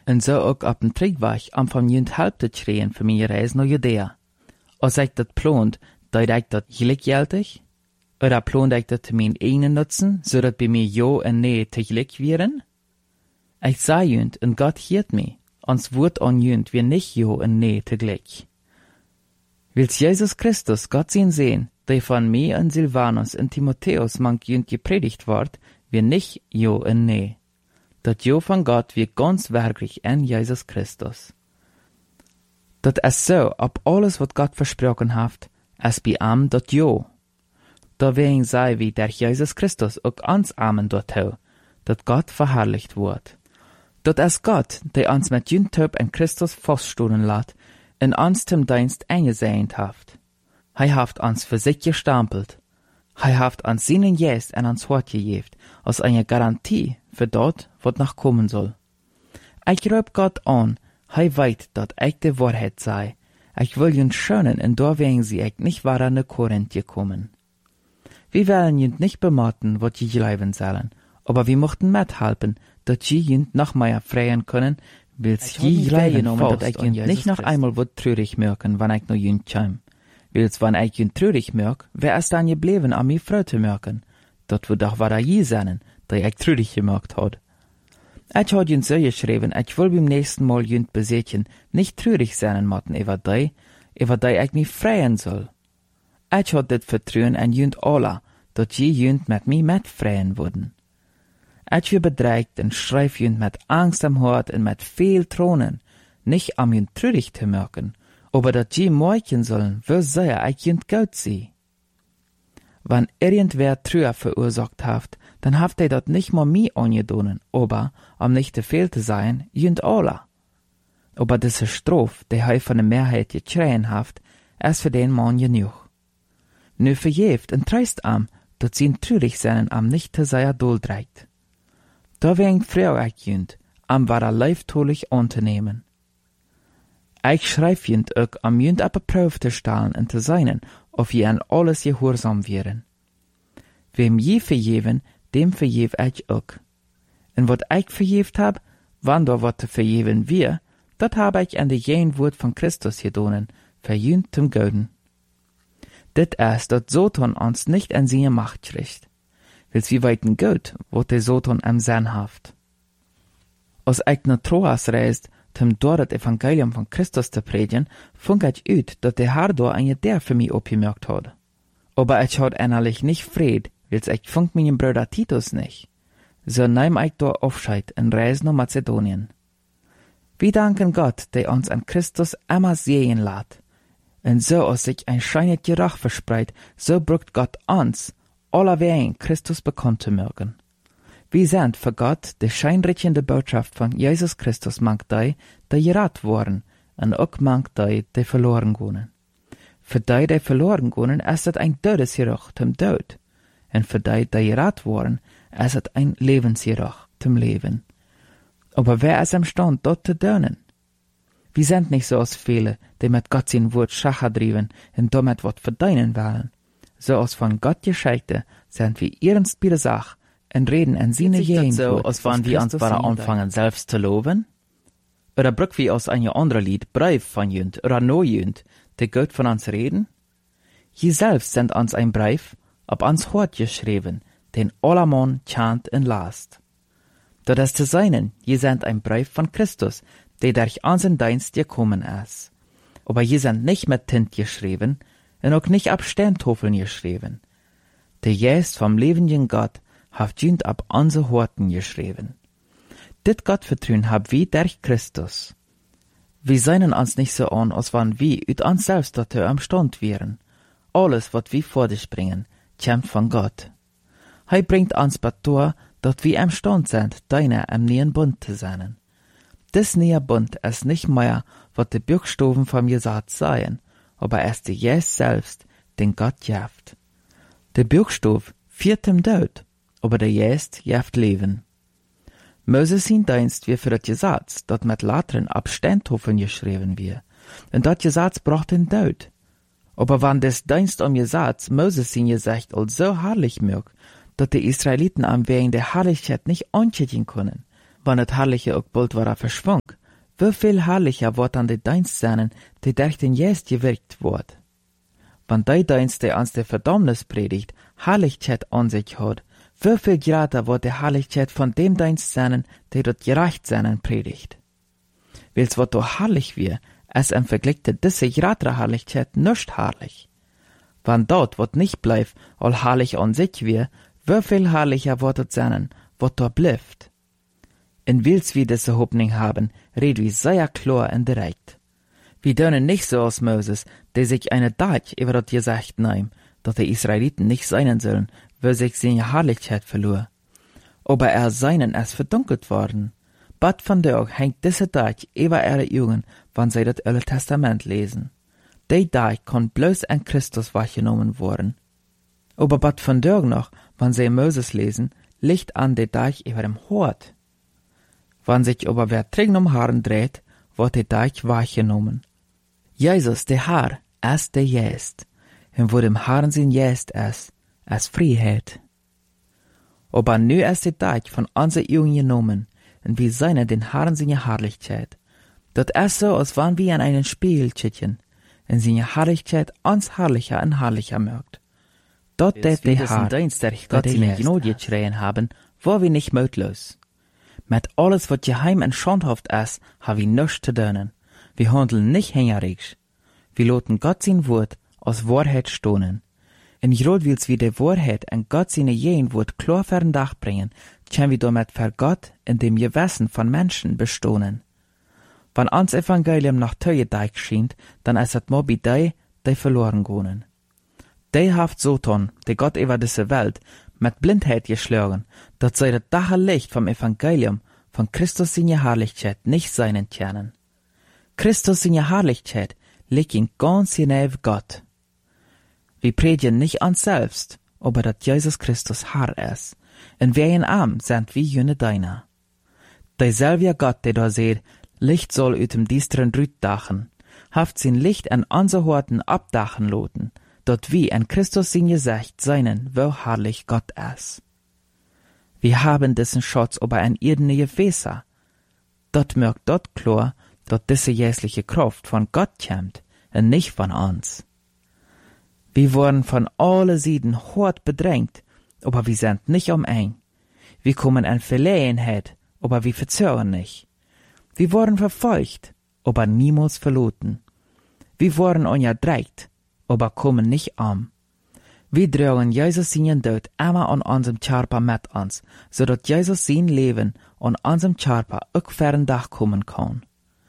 en zo ook op een terugweg om van junt help te krijgen voor mijn reis naar Judea. Als ik dat plant, deed ik dat gelijkgeldig? Oder plant ik dat te mijn eigen nutzen, zodat bij mij ja en nee tegelijk wären? Ich sei junt, en Gott hiert mij, ons woord an junt wir nicht ja en nee tegelijk. Wils Jesus Christus Gott zien sehen, der von mir und Silvanus und Timotheus mank junt gepredigt ward, wir nicht ja en nee. Dat ja von Gott wir ganz wirklich en Jesus Christus. Dat es so, ob alles wat Gott versprochen haft, es bei am dat ja. Da wegen sei wie der Jesus Christus auch ans Amen dort hau, dat Gott verherrlicht wird. Dat es Gott, der uns mit Jüntop en Christus feststoßen lat, in uns zum Dienst eingesehnt haft. Hij haft uns für sich gestampelt. Hij haft uns seinen Geist en uns Wort gegeben, als eine Garantie für dort, wat noch kommen soll. Ich glaub Gott an, hij weet dat ich die Wahrheit sei. Ich will jünt schönen, en da wegen sie ich nicht wahr an Korinth gekommen. Wir wollen jünt nicht bematen, wat je bleiben sollen, aber wir mochten mithelfen, dat je jünt noch mehr freien können, wils je bleiben dat ich jünt nicht noch einmal wat traurig merken, wann ich no jünt käm. Wils wann ich jünt traurig merk, wer es dann geblieben an mir Freude merken. Dat wird doch war je sein, da ich traurig gemerkt hat. Ich had jünt so geschrieben, ich will beim nächsten Mal jünt besetzen, nicht traurig sein motten über die ich mich freien soll. Ich had dit Vertrauen an jünt alle, dat je jünt mit mir mitfreien würden. Ich wir bedreigt und schreib jünt mit Angst am Hort und mit viel Tronen, nicht am jünt traurig zu merken, aber dat je morgen sollen, wo sehr ich jünt gut sie. Wenn irgendwer Trauer verursacht haft, dann haft dat nicht mal mir angedonen, aber, um nicht zu viel zu sein, jünt alle. Aber diese Strophe, die hij von der Mehrheit gekriegt haft, ist für den Mann genug. Nu verjeft und treist am, dat sie traurig sein am nicht zu sehr duldreigt. Da wegen Frau ich jünt, am war leiftolich anzunehmen. Ich schreib jünt auch am jünt ab Prüf zu stellen und zu seinen, auf je an alles gehorsam wären. Wem je verjeven, dem verjev ich auch. Und wat ich verjeft hab, wann da wat zu verjeven wir, dat hab ich an de jen Wort von Christus gedonen, verjünt zum Göden. Dit ist, dat Satan uns nicht an seine Macht kriegt. Wils wie weiten Gott, wat der Satan am Sinn haft. Als ich nach Troas reist, zum dort das Evangelium von Christus zu predigen, funk ich ut, dat der Herr da eine der für mich abgemerkt hat. Aber ich had innerlich nicht Fried, wils ich funk meinen Bruder Titus nicht. So nehm ich da Aufscheid und reis nach Mazedonien. Wir danken Gott, der uns an Christus immer sehen lässt. Und so als sich ein scheinend Gerach verspreit, so brucht Gott uns, allerwein Christus bekannt zu mögen. Wir sind für Gott die scheinrichende Botschaft von Jesus Christus mank die gerat worden, und auch mank die verloren gehen. Für die verloren gehen, ist es ein Todesgerach zum Tod. Und für die gerat worden, ist es ein Lebensgerach zum Leben. Aber wer ist imstand, dort zu tun? Wir sind nicht so als viele, die mit Gott sein Wort Schacher drieben und damit was verdienen wollen. So als von Gott Gescheite sind wir ernst bei der Sache und reden in seine Gegend. So, als wann wir uns bara anfangen, selbst zu loben? Oder brück wie aus einem anderen Lied, Brief von jünd oder no jünd, die Gott von uns reden? Je selbst sind uns ein Brief, ob uns Hort geschrieben, den allermann chant und last. Dat ist zu seinen, je sind ein Brief von Christus, der durch unseren Dienst gekommen ist. Aber je sind nicht mit Tint geschrieben und auch nicht ab Sterntafeln geschrieben. Der Geist vom lebenden Gott hat jünd ab unsere Horten geschrieben. Dit Gottvertrauen hab wir durch Christus. Wir seien uns nicht so an, als wann wir ut uns selbst dazu am Stand wären. Alles, was wir vor dich bringen, kommt von Gott. Hij bringt uns betor, dat wir am Stand sind, deine am neuen Bund zu sein. Dis neue Bund ist nicht mehr, was die Buchstaben vom Gesetz seien, aber es die Jesus selbst, den Gott jaft. Der Buchstab führt dem Tod, aber der Jesus jaft Leben. Moses sein Dienst wie für das Gesetz, dat mit Latren ab Steintafeln geschrieben wird, und dat Gesetz braucht den Tod. Aber wann des Dienst Gesetz Moses sein Gesicht als so herrlich mögt, dat die Israeliten am wegen der Herrlichkeit nicht anschätzen können, wann het herrliche ook bald war verschwung, wie viel herrlicher wordt dan de dienst zijn die durch den Geest gewirkt wordt. Wann die dienst, die ans de Verdammnis predigt, Herrlichkeit an sich hat, wie viel greater wordt de Herrlichkeit von dem dienst zijn, die dort gerecht zijn predigt. Wils wat doch herrlich wir, es im Vergleich zu diese greatere Herrlichkeit nicht herrlich. Wann dort wat nicht bleibt, all herrlich an sich wir, wie viel herrlicher wordt het zijn, wat dort bleibt. In wils wir diese Hoffnung haben, red wir sehr klar und direkt. Wir dürfen nicht so als Moses, der sich eine Dach über das Gesagt nahm, dass die Israeliten nicht sein sollen, weil sich seine Herrlichkeit verlor. Aber seinen es verdunkelt worden. Bad von der hängt diese Dach über ihre Augen, wann sie das Alte Testament lesen. Die Dach kann bloß an Christus wahrgenommen worden. Aber bad von der noch, wann sie Moses lesen, liegt an der Dach über dem Hort. Wann sich aber wer dringend um Haaren dreht, wird der Dach wahrgenommen. Jesus, der Herr, ist der Geist, und wo dem Herrn sein Geist ist Freiheit. Aber nu ist der Dach von unseren Augen genommen, und wir sehen den Herrn seine Herrlichkeit. Das ist so, als wenn wir an einen Spiegel schauen, und seine Herrlichkeit uns herrlicher und herrlicher macht. Dort der Herr, Gott seine Gnade geschrien haben, war wir nicht mutlos. Mit alles, was geheim und schandhaft ist, haben wir nichts zu tun. Wir handeln nicht hängerig. Wir lassen Gott sein Wort als Wahrheit stohnen. Und gerade weil wir die Wahrheit und Gott seine Wort klar für den Dach bringen, können wir damit für Gott in dem Gewissen von Menschen bestohnen. Wenn uns Evangelium nach Teue Deich scheint, dann ist es mal bei die verloren gehen. Die haft Satan, die Gott über diese Welt, mit Blindheit geschlagen, dass sie das dache Licht vom Evangelium von Christus seine Herrlichkeit nicht seinen können. Christus seine Herrlichkeit liegt in ganz hinein Gott. Wir predigen nicht uns selbst, aber dass Jesus Christus Herr ist, und wir in Arm sind wie jene Deiner. Derselbe Gott, der da seht, Licht soll ut dem düsteren Rüt dachen, haft sein Licht an unser Horten abdachen loten, dort wie an Christus sein Gesicht seinen, wo herrlich Gott ist. Wir haben diesen Schatz aber an irdene Gefäße. Dort merkt dort klar, dass diese jährliche Kraft von Gott kommt und nicht von uns. Wir wurden von allen Seiten hart bedrängt, aber wir sind nicht eng. Wir kommen an Verlegenheit, aber wir verzögern nicht. Wir wurden verfolgt, aber niemals verloren. Wir wurden unterdrückt, aber kommen nicht Wir tragen Jesus seinen Tod immer an unserem Körper mit uns, so dass Jesus sein Leben an unserem Körper auch für den Tag kommen kann.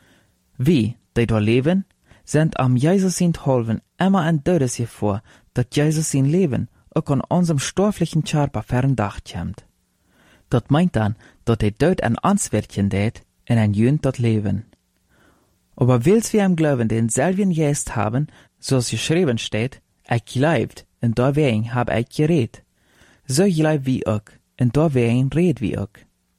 Wir, die da leben, sind am Jesus sein Helfen immer ein Todesgefahr, dass Jesus sein Leben auch an unserem stofflichen Körper für den Tag kommt. Das meint dann, dass der Tod an uns wirken tät, in ein Jünd dort leben. Aber wils wir im Glauben denselben Geist haben, so es geschrieben steht, gleibt, und deswegen hab geredet. So gleibt wie auch, und deswegen red wie auch.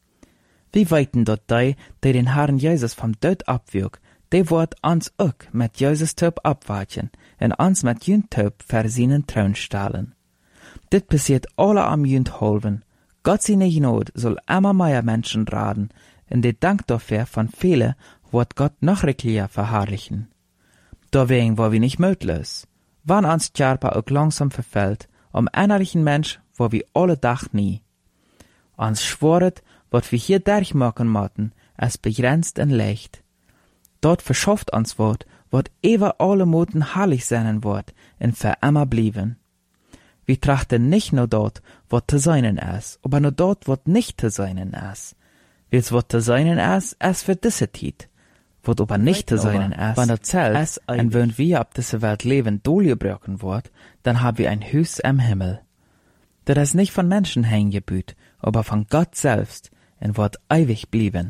Wir weiten dort die den Herrn Jesus vom Tod abwirkt, die wird uns auch mit Jesus Tod abwarten, und uns mit Jünd Tod für seinen Thron stellen. Dit passiert alle am Jünd helfen. Gott seine Gnade soll immer mehr Menschen raten, und der Dank dafür von vielen wird Gott noch reichlicher verherrlichen. Deswegen war wir nicht mutlos. Wann uns Körper auch langsam verfällt, innerlichen Mensch war wir alle Tag nie. Uns schworet, was wir hier durchmachen mochten, es begrenzt und leicht. Dort verschafft uns wird ewer alle Moten herrlich sein wird und für immer blieben. Wir trachten nicht nur dort, was zu seinen ist, aber nur dort, was nicht zu seinen ist. Wils wat te seinen es für diese Zeit. Wat aber nicht zu seinen ist, wenn der Zelt, und wenn wir ab dieser Welt leben, durchgebrochen wird, dann haben wir ein Haus im Himmel. Das ist nicht von Menschen hängebüht, aber von Gott selbst, und wird ewig blieben.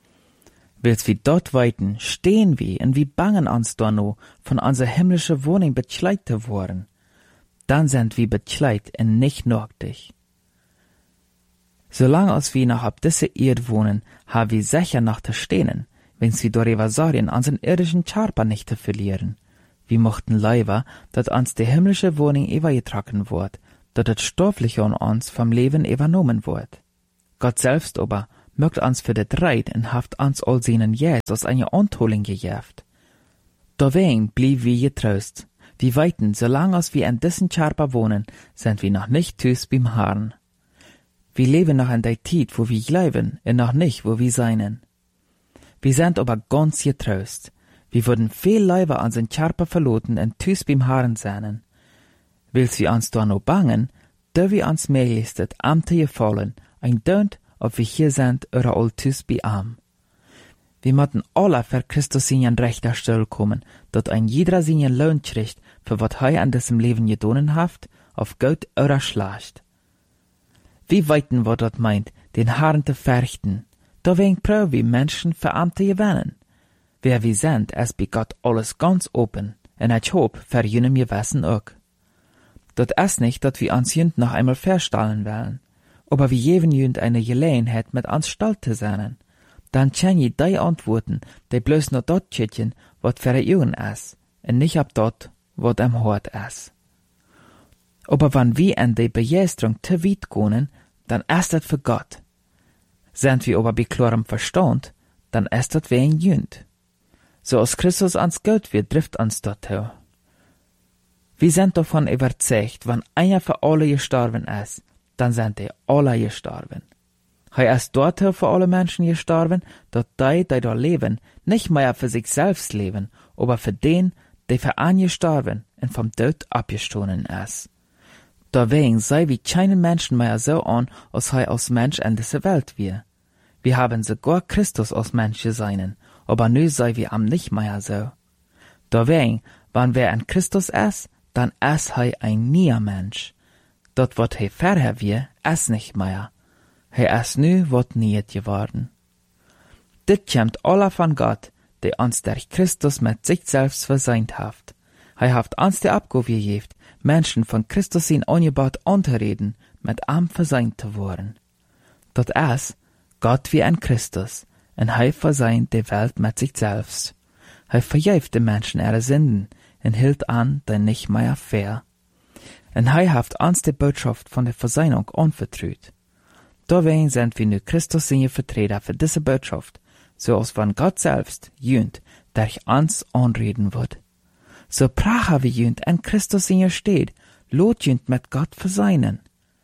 Wils wir dort weiten, stehen wir, und wir bangen uns da noch, von unserer himmlischen Wohnung bekleidet zu worden. Dann sind wir bekleidet und nicht nötig. Solange als wir noch auf dieser Erde wohnen, haben wir sicher noch zu stehen, wenn wir darüber sorgen, unseren irdischen Körper nicht zu verlieren. Wir mochten leider, dass uns die himmlische Wohnung übergetragen wird, dass das Stoffliche an uns vom Leben übernommen wird. Gott selbst aber mögt ans für det Reit en haft ans all seinen Jesus eine Ontholing gejäft. Dawein blieb wie getröst. Wir weiten, solange als wir in diesen Charpa wohnen, sind wir noch nicht tüs beim Herrn. Wir leben noch in der Zeit, wo wir leben, und noch nicht, wo wir seinen. Wir sind aber ganz getröst. Wir würden viel lieber an den Charpa verloten und tüs beim Herrn sein. Willst wir uns da noch bangen, da wir uns möglichst Amte gefallen, ein Dönt, ob wir hier sind oder all tüs bei am. Wir müssen alle für Christus seinen rechter Stelle kommen, dat ein jeder seinen Lohn kriegt, für wat er an diesem Leben gedonen haft, auf gut oder schlecht. Wie weiten wat dat meint, den Herrn zu fürchten, da wegen pröv wie Menschen für Amte gewinnen. Wer wir sind, es bei Gott alles ganz open, und ich hoop, für jenem Gewissen auch. Dat ist nicht, dat wir uns jünd noch einmal verstellen wollen, aber wir geben jünd eine Gelegenheit, mit uns stolz zu sein. Dann chen je die antworten, die bloß noch dort tschitchen, wat für Jungen ist, und nicht ab dort, wat am Hort ist. Aber wenn wir in die Begeisterung zu weit gehen, dann ist das für Gott. Sind wir aber bei klarem Verstand, dann ist das wegen Jünd. So als Christus ans Geld wird, trifft uns dorthin. Wir sind davon überzeugt, wenn einer für alle gestorben ist, dann sind die alle gestorben. Er ist dort für alle Menschen gestorben, dass die da leben, nicht mehr für sich selbst leben, aber für den, der für einen gestorben und vom Tod abgestoßen ist. Deswegen sei wie keinen Menschen mehr so an, als er als Mensch in dieser Welt wir. Wir haben sogar Christus als Mensch gesehen, aber nu sei wir am nicht mehr so. Deswegen, wenn wer in Christus ist, dann ist er ein neuer Mensch. Dort wat er vorher wir, ist nicht mehr. Er ist nu wat niet geworden. Dit kommt alle von Gott, der uns durch Christus mit sich selbst verseint haft. Er haft uns die Abgabe gegeben, Menschen von Christus in Angebot anzureden, mit ihm verseint zu worden. Dort ist Gott wie ein Christus, und er verseint die Welt mit sich selbst. Er vergibt den Menschen ihre Sünden und hielt an, denn nicht mehr fair. Und er haft uns die Botschaft von der Verseinung anvertraut. Deswegen sind wir nu Christus seine Vertreter für diese Botschaft, so als wenn Gott selbst jünd durch uns anreden wird. So prachen wir jünd in Christus seine steht, lot jünd mit Gott verseinen.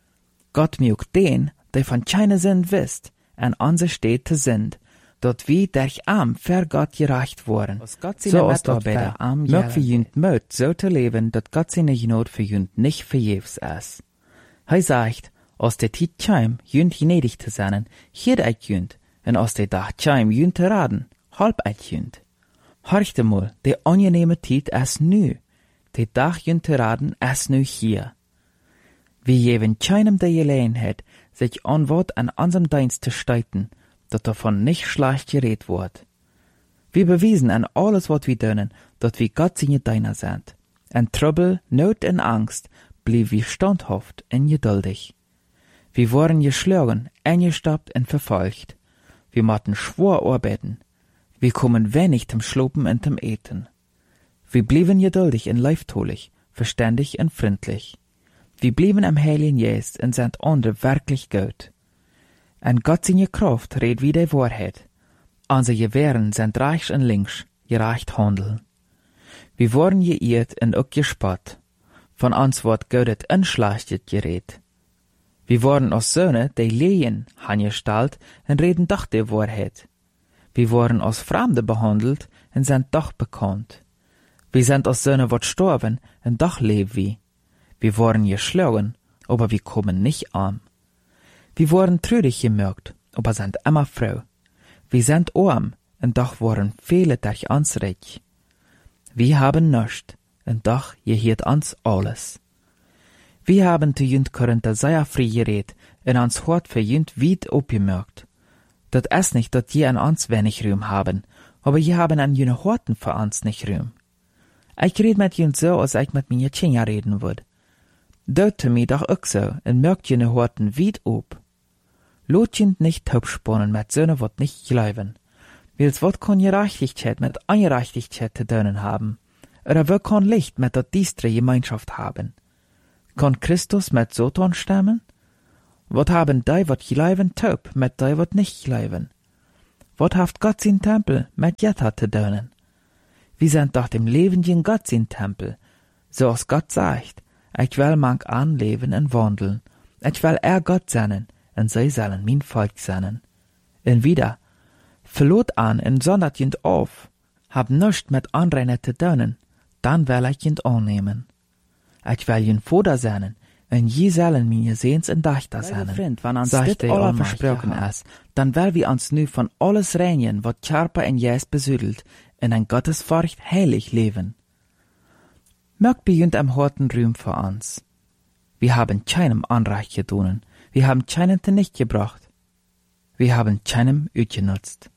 Gott mögt den, der von keine Sinn wisst, an unser steht zu sind, dort wir durch am für Gott gereicht worden. So als dort für am mögt wir jünd mögt so zu leben, dass Gott seine Not für jünd nicht vergebens ist. Er sagt, aus der Tid chim jünd gnädig zu sein, hier eit jünd, und aus der Dach chim jünd zu raden, halb eit jünd. Horchte mal, der angenehme Tid ist nu, der Dach jünd zu raden ist nu hier. Wir geben keinem der Gelegenheit, sich an Wort an unserem Dienst zu steiten, dat davon nicht schlecht geredet wird. Wir bewiesen an alles, was wir tun, dass wir Gott seine Diener sind. In Trouble, Not und Angst blieb wir standhaft und geduldig. Wir wurden geschlagen, eingestoppt und verfolgt. Wir mussten schwer arbeiten. Wir kommen wenig zum Schlopen und zum Eten. Wir blieben geduldig und leiftolig, verständig und freundlich. Wir blieben am Heiligen Geist und sind andere wirklich gut. Und Gott seine Kraft redet wie die Wahrheit. Unsere Gewehren sind rechts und links, gerecht handeln. Wir wurden geirrt und auch gespott. Von uns wird Gott unschlechtet geredet. Wir wurden als Söhne, die Lehen angestellt und reden doch die Wahrheit. Wir wurden als Fremde behandelt und sind doch bekannt. Wir sind als Söhne wat sterben und doch leben wir. Wir wurden geschlagen, aber wir kommen nicht arm. Wir wurden trürig gemerkt, aber sind immer froh. Wir sind arm und doch waren viele durch uns reich. Wir haben nichts und doch gehört uns alles. Wir haben zu jünd Korinther sehr frei geredet und uns Hort für jünd weit aufgemerkt. Das ist nicht, dass die an uns wenig Ruhm haben, aber die haben an jüne Horten für uns nicht Ruhm. Ich red mit jünd so, als ich mit mir Tschinja reden würd. Dörte mir doch auch so und merkt jüne Horten weit ob. Lot jünd nicht taubsponnen mit Söhne, wat nicht glauben. Wils wat kann Gerechtigkeit mit Ungerechtigkeit zu tun haben? Oder wer kann Licht mit der diestre Gemeinschaft haben? Kann Christus mit Satan stammen? Wat haben die, wat geleiven, taub, met die, wat nicht geleiven? Wat haft Gott sein Tempel mit Jetta zu tun? Wir sind doch dem lebendigen Gott sein Tempel. So als Gott sagt, ich will mank anleben und wandeln. Ich will Gott sein, und sie sollen mein Volk sein. Und wieder, verlot an und sondert jent auf, hab nichts mit anderen zu tun, dann will ich jent annehmen. Ich will jent Vater sein, und je sollen meine Sehens und Dächter sein. Freund, wenn uns dit alle versprochen ist, dann will wir uns nu von alles reinigen, wat Körper und Geist besüdelt, in ein Gottesfurcht heilig leben. Mögt beginnt am harten Ruhm für uns. Wir haben keinem Anrecht getan, wir haben keinen nicht gebracht. Wir haben keinem utgenutzt.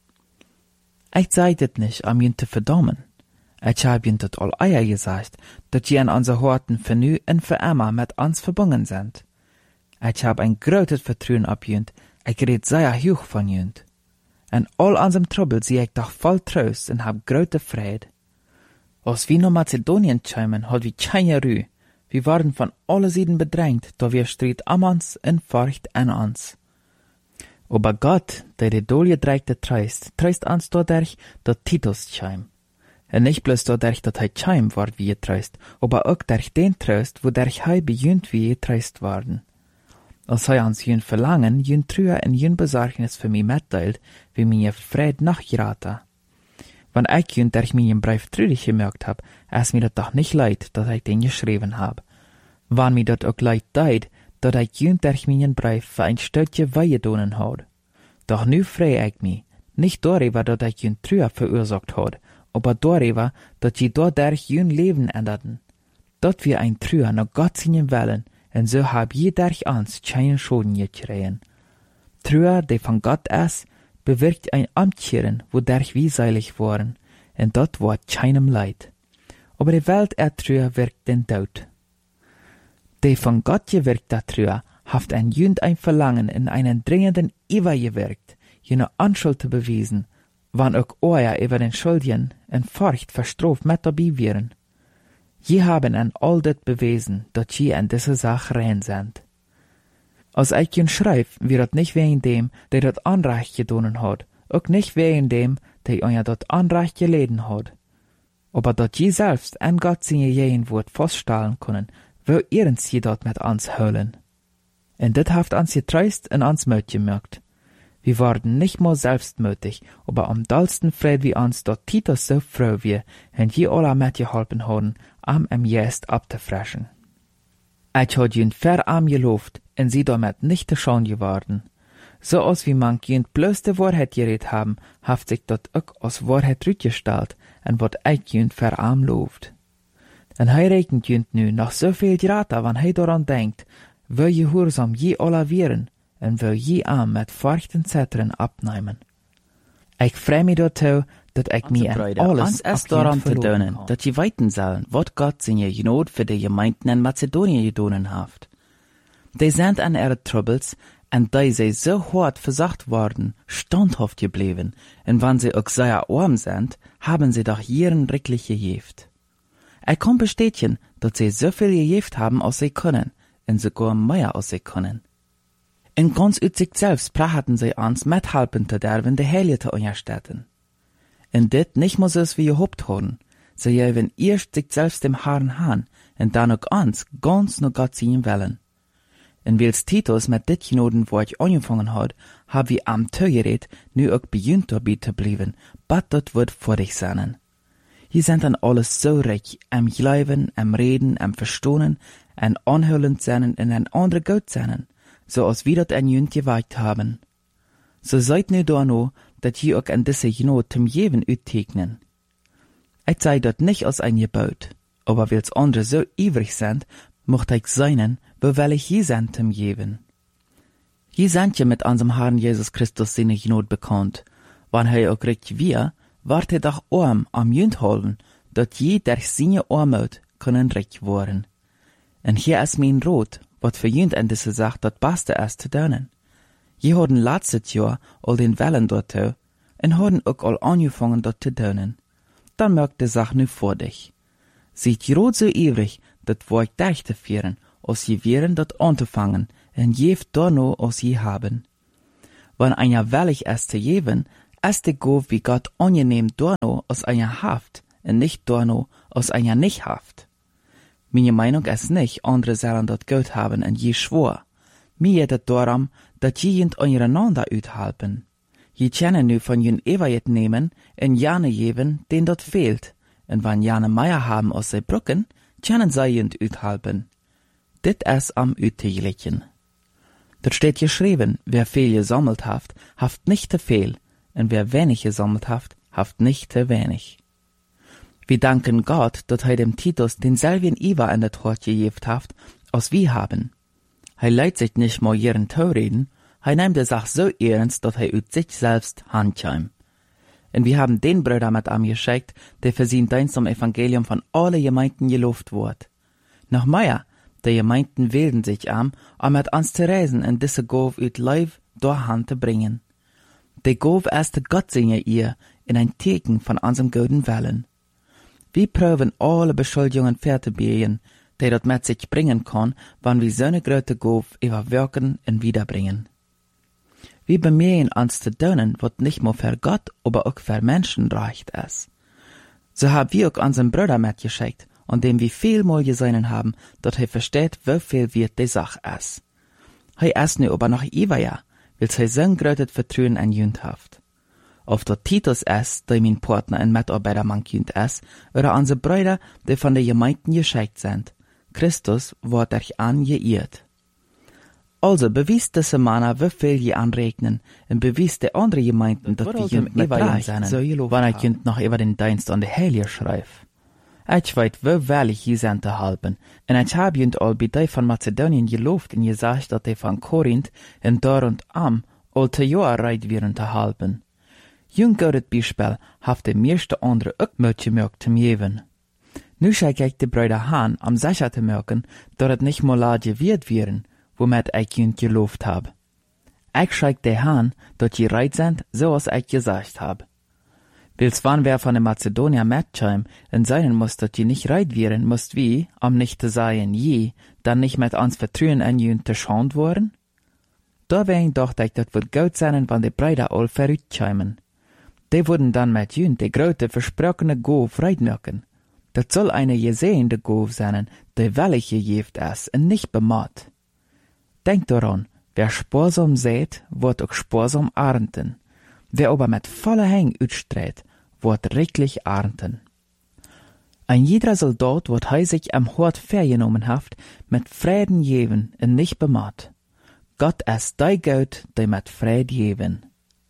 Ich sage das nicht, um ihn zu verdammen. Ich habe ihnen das all eier gesagt, dass sie an unser Horten für nu und für immer mit uns verbunden sind. Ich habe ein großes Vertrauen auf ihnen, ich red sehr hoch von ihnen. In all unserem Trouble sehe ich doch voll Trost und hab große Freude. Als wir nach Mazedonien kamen, hat wir keine Ruhe. Wir waren von allen Seiten bedrängt, da wir Streit am uns und Furcht an uns. Aber Gott, der die Dolie dreigte treist uns dadurch, dass Titus kam. Und nicht bloß dadurch, dass kam ward wie getreist, aber auch durch den Trost, wodurch bejunt wie getreist worden. Als uns jün Verlangen, jün Trühe und jün Besorgnis für mich mitteilt, wie mir Fried nachgeraten. Wenn ich jün durch meinen Brief trüdig gemerkt hab, ist mir das doch nicht leid, dass ich den geschrieben hab. Wenn mir das auch leid deid, dass ich jün durch meinen Brief für ein Stückchen Weihe donen hat. Doch nu freu ich mich, nicht darüber, dass ich jün Trühe verursacht hat, aber darüber, dass sie dadurch jün Leben änderten. Dort wir ein Trühe nach Gott singen wollen, und so hab je durch uns keinen Schaden gekriegen. Trühe, die von Gott ist, bewirkt ein Amtkehren, wodurch wir seilig waren, und dort war keinem Leid. Aber die Welt Trühe wirkt den Tod. Die von Gott gewirkte Trühe haft ein Jünd ein Verlangen in einen dringenden Iver gewirkt, jene Anschuld zu bewiesen, wann auch euer über den Schuldigen in Furcht verstroft mit dabei wären. Je haben an all das bewiesen, dass je an diese Sache rein sind. Als ich ihn schreib, wird das nicht wegen dem, der das Anrecht getan hat, auch nicht wegen dem, der euer das Anrecht geleden hat. Aber dass je selbst an Gott seine jeden Wort feststellen können, will ihrens je dort mit uns hören. Und das haft uns getreist und uns Mut gemerkt. Wir waren nicht mal selbstmütig, aber am dollsten Fried wie uns, dass Titus so froh wir, und je alle mitgeholfen haben, Jest abzufressen. Ich hat jün verarm gelobt, und sie damit nicht zu schauen geworden. So als wie man jün bloß die Wahrheit geredet haben, haft sich dort auch als Wahrheit rückgestellt, und wat ich jün verarm lobt. Und regnet jün nu noch so viel Grata, wann daran denkt, will gehorsam je alle wären, und will je mit Furcht und Zittern abnehmen. Ich freu mich dazu, dass ich mir an alles daran verdonen, dass sie weiten sollen, wat Gott seine Gnade für die Gemeinden in Mazedonien gedonen haft. Die sind an ihre Troubles, und da sie so hart versacht worden, standhaft geblieben, und wenn sie auch sehr arm sind, haben sie doch ihren Ricklich gejeft. Ich kann bestätigen, dass sie so viel gejeft haben, als sie können, und sogar mehr als sie können. In ganz ut sich selbst prachten sie uns mithelfen zu derben die Heilige zu unterstützen. Und dit nicht muss es wie gehobt haben, sie geben erst sich selbst dem Herrn han, und dann auch uns ganz nur Gott sehen wollen. Und wils Titus mit dit Gnoden Wort angefangen hat, hab wir am Tögered nu auch bejunt dabei zu bleiben, bat dort wird vor dich sein. Hier sind dann alles so reich, am Glauben, am Reden, am Verstohnen, am Anhören sein und an andere Gott sein, so als wir dat an jünd gewagt haben. So seid nu da no, dat je auch an diese Gnade zum Jeven uttegnen. Ich sei dort nicht als ein Gebot, aber weil's andere so ivrig sind, mocht ich seinen, weil ich je sind zum Jeven. Je sind ja mit unserem Herrn Jesus Christus seine Gnade bekannt, wann auch recht wir, wart doch arm am Jünd halten, dat je durch seine Armut können recht worden. Und hier ist mein Rot, wat für jünd an diese Sache dat Beste ist zu tun. Je haben letztes Jahr all den Wellen dort und haben auch all angefangen dort zu tun. Dann merkt die Sache nu vor dich. Seid rot so ewig, dat war ich durchzuführen, als je wären dort anzufangen, en jeft dorno als je haben. Wann einer willig ist zu geben, ist de Gove wie Gott angenehm dorno als einer haft, en nicht dorno als einer nicht haft. Meine Meinung ist nicht, andere sollen dat Geld haben en je schwor. Mir geht darum, dat je jent einander uithelpen. Je können nu von jen Ewajet nehmen en jane geben, den dat fehlt. En wann jane Meier haben aus se Brücken, können sie jent uithelpen. Dit is am Uteglichen. Dort steht geschrieben, wer viel gesammelt haft nicht te viel, en wer wenig gesammelt haft nicht te wenig. Wir danken Gott, dat dem Titus denselben Iwa in dat Hort gegeben haft, als wir haben. Leidt sich nicht mal ihren Tau reden, nimmt die Sache so ernst, dat ut sich selbst handheim. Und wir haben den Bruder mit geschickt, der für sein Dienst am Evangelium von alle Gemeinden gelobt wird. Noch mehr, die Gemeinden wählen sich mit uns zu reisen und diese Gove ut live durch Hand zu bringen. Die Gove ist Gott singe ihr in ein Teken von unserem guten Willen. Wir prüfen alle Beschuldigungen fertigbiegen, die dort mit sich bringen kann, wann wir so eine große Gove überwirken und wiederbringen. Wir bemühen uns zu tun, was nicht nur für Gott, aber auch für Menschen recht ist. So haben wir auch unseren Bruder mitgeschickt, an dem wir viel mal gesehen haben, dass er versteht, wie viel wert die Sache ist. Er ist nu aber noch Iwaja, weil er so ein großes Vertrauen an Jünd hat. Ob der Titus ist, der mein Partner und Mitarbeiter man Jünd ist, oder unsere Brüder, die von der Gemeinden geschickt sind, Christus wird euch angeirrt. Also bewies diese Männer, wie viel je anregnen, und bewies die andere Gemeinden, dass die Jünd mit gleich sind, wann ich Jünd noch über den Dienst an der Heilige schreibt. Ich weiß, wie willig je sind zu halten, und ich habe Jünd all bei die von Mazedonien gelobt und gesagt, dass die von Korinth und dort und am all te Jahr reit wären zu halten. Jünd gehört Beispiel, hat die meiste andere auch mitgemerkt zu geben. Nu schaue ich die Brüder an, sicher zu merken, dass es nicht mal laut wird wären, womit ich Jünd gelobt hab. Ich schaue die an, dass die reit sind, so als ich gesagt hab. Wils wann wer von der Mazedonier mitschreiben, und sein muss, dass die nicht reit wären, musst wie, nicht zu sagen, dann nicht mit uns Vertrauen an Jünd zu schand worden? Da wären doch, dass das wird gut sein, wenn die Brüder all verrückt Die würden dann mit Jünd die große versprochene Gove reit merken. Das soll eine gesehene Gove sein, die willig gegeben ist und nicht bemacht. Denkt daran, wer sparsam sät, wird auch sparsam ernten. Wer aber mit voller Hang utstreht, wird reichlich ernten. Ein jeder Soldat wird sich am Hort vergenommen haft, mit Frieden geben und nicht bemacht. Gott ist der Gott, der mit Frieden geben.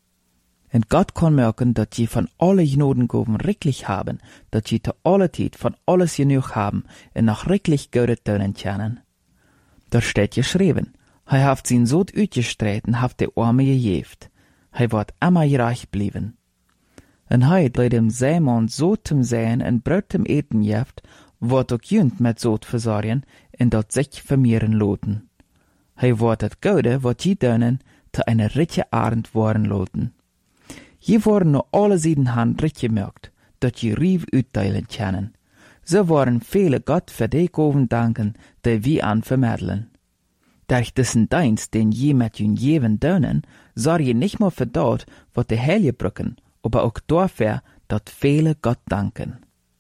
Und Gott kann merken, dass sie von alle Gnadengaben reichlich haben, dass sie zu aller Zeit von alles genug haben und noch reichlich Gute tun können. Da steht geschrieben, er hat sein Sohn utgestreut und hat die Arme gegeben. Er wird immer reich bleiben. Und bei dem Seemann so zum Sehen und Brot zum Eten jeft, wird auch Jünd mit Sod versorgen und dort sich vermehren loten. Er wird das Gute, was sie tun, zu einer reichen Abend worden loten. Hier wurden nur alle Seiten Hand recht gemerkt, dass sie Rief utteilen können. So waren viele Gott für die Gaben danken, die wir an vermitteln. Durch diesen Dienst, den je mit jün jeven dönen, sorge je nicht nur für dort, was die Heilige brücken, aber auch dafür, dass viele Gott danken.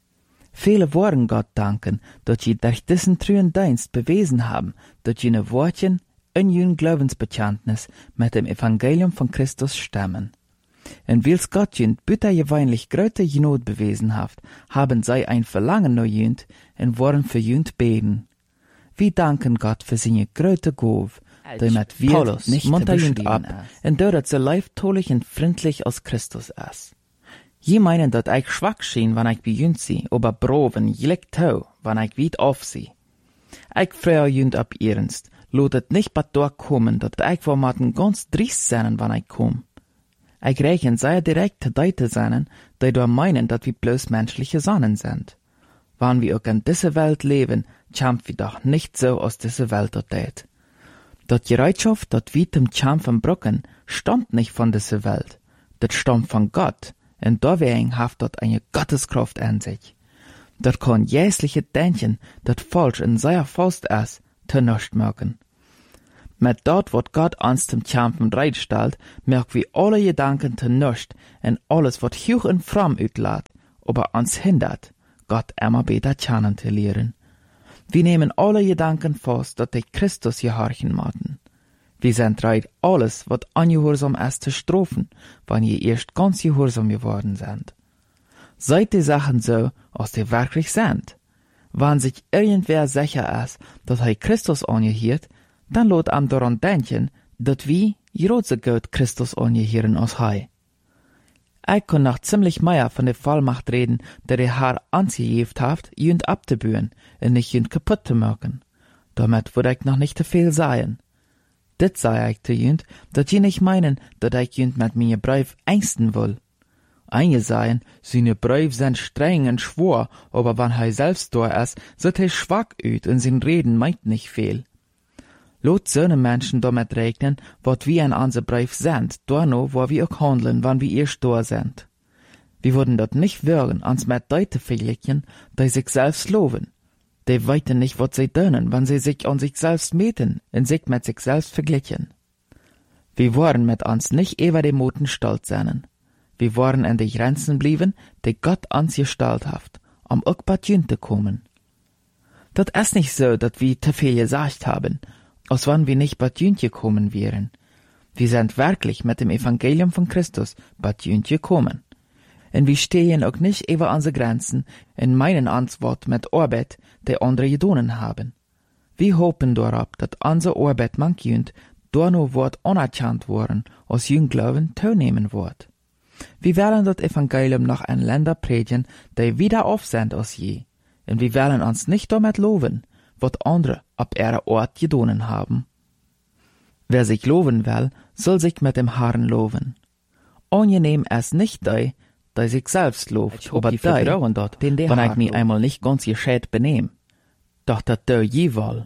Viele wollen Gott danken, dass sie durch diesen treuen Dienst bewiesen haben, dass jene Wortchen in jün Glaubensbekenntnis mit dem Evangelium von Christus stammen. Und wils Gott jünd bittergewöhnlich große Not bewiesen hat, haben sie ein Verlangen nach jünd und wollen für jünd beten. Wir danken Gott für seine große Gabe, die mit wir nicht jünd ab, und dort so leibtolich und freundlich als Christus ist. Je meinen, dass ich schwach schien, wenn ich bei jünd sie, aber broven, jelig tau, wenn ich weit auf sie. Ich freue jünd ab ernst, lotet nicht bei dort kommen, dass ich vor maten ganz driest sein, wenn ich komm. Ich rechne sehr direkt Leute sein, die da meinen, dass wir bloß menschliche Sonnen sind. Wenn wir auch in dieser Welt leben, kämpfen wir doch nicht so aus dieser Welt dort. Dat Bereitschaft, dat wir zum Kämpfen brücken, stammt nicht von dieser Welt. Das stammt von Gott, und deswegen hat dort eine Gotteskraft an sich. Dat kann jäsliche Denken, dat falsch in seiner Faust ist, zu nichts merken. Met dat wat Gott ons zum Kämpfen bereitstellt, merken wir alle Gedanken te nust en alles wat hoch en fram uitlaat, aber ons hindert, Gott immer beter kennen te leren. Wir nehmen alle Gedanken fast, dat die Christus gehorchen maten. Wir sind bereit, alles, wat ungehorsam ist, zu strafen, wann ihr erst ganz gehorsam geworden sind. Seid die Sachen so, als die wirklich sind. Wenn sich irgendwer sicher ist, dass er Christus angehört, dann lot am daran denken, dass wir große Gott Christus angehören als er. Ich kann noch ziemlich mehr von der Vollmacht reden, der der Herr angeheft hat, jünd abzubühen und nicht jünd kaputt zu machen. Damit würde ich noch nicht zu viel sagen. Dit sei ich zu jünd, dass je nicht meinen, dass ich jünd mit mir Brief ängsten will. Einige sagen, seine Brief sind streng und schwor, aber wenn er selbst da ist, sieht er schwach aus und sein Reden meint nicht viel. Lot solche Menschen damit rechnen, wat wir in unser Brief sind, da noch, wo wir auch handeln, wann wir erst da sind. Wir würden dort nicht würgen, uns mit Leuten vergleichen, die sich selbst loben. Die weiten nicht, was sie tun, wenn sie sich an sich selbst meten und sich mit sich selbst vergleichen. Wir wollen mit uns nicht über die Moten stolz sein. Wir wollen in die Grenzen bleiben, die Gott uns gestellt hat, um auch bei Jünd zu kommen. Das ist nicht so, dass wir zu viel gesagt haben, als wenn wir nicht bei Jünd gekommen wären. Wir sind wirklich mit dem Evangelium von Christus bei Jünd gekommen. Und wir stehen auch nicht über unsere Grenzen und meinen Antwort mit Arbeit, die andere getan haben. Wir hoffen darauf, dass unsere Arbeit manch Jünd da noch wird anerkannt worden, als Jüngglauben teilnehmen wird. Wir wollen das Evangelium nach ein Länder predigen, die wieder auf sind als je. Und wir wollen uns nicht damit loben, was andere ab ihrer Ort getan haben. Wer sich loben will, soll sich mit dem Herrn loben. Angenehm ist nicht die sich selbst lobt, aber die, wenn ich mich einmal nicht ganz gescheit benehm. Doch dat je wohl.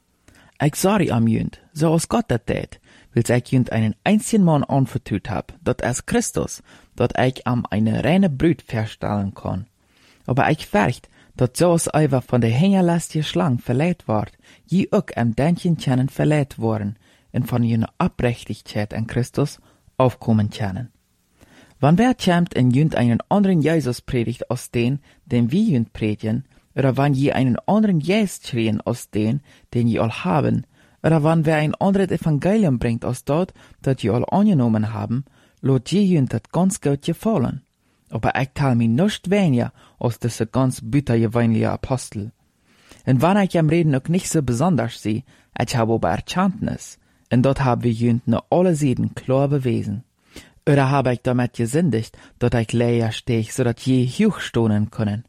Ich sorry am Jünd, so als Gott dat tät, weil ich Jünd einen einzigen Mann anvertraut hab, dat ist Christus, dat ich am eine reine Brut verstellen kann. Aber ich fürcht, dat so als Eiver von der hingerlästigen Schlang verleiht ward, je auch am Denken können verleiht worden, und von jener Abrechtigkeit an Christus aufkommen können. Wann wer kämmt in Jünd einen anderen Jesus predigt als den wir Jünd predigen, oder wann je einen anderen Jesus schrien als den je all haben, oder wann wer ein anderes Evangelium bringt als dort, das je all angenommen haben, lot je Jünd dat ganz gut gefallen. Aber ich tal mir nicht weniger als diese ganz bittergewöhnliche Apostel. Und wann ich am Reden auch nicht so besonders sehe, ich habe aber Erkenntnis, und dort haben wir Jünd nur alle Seiten klar bewiesen. Oder habe ich damit gesündigt, dass ich leer stehe, so dass je hochstohnen können.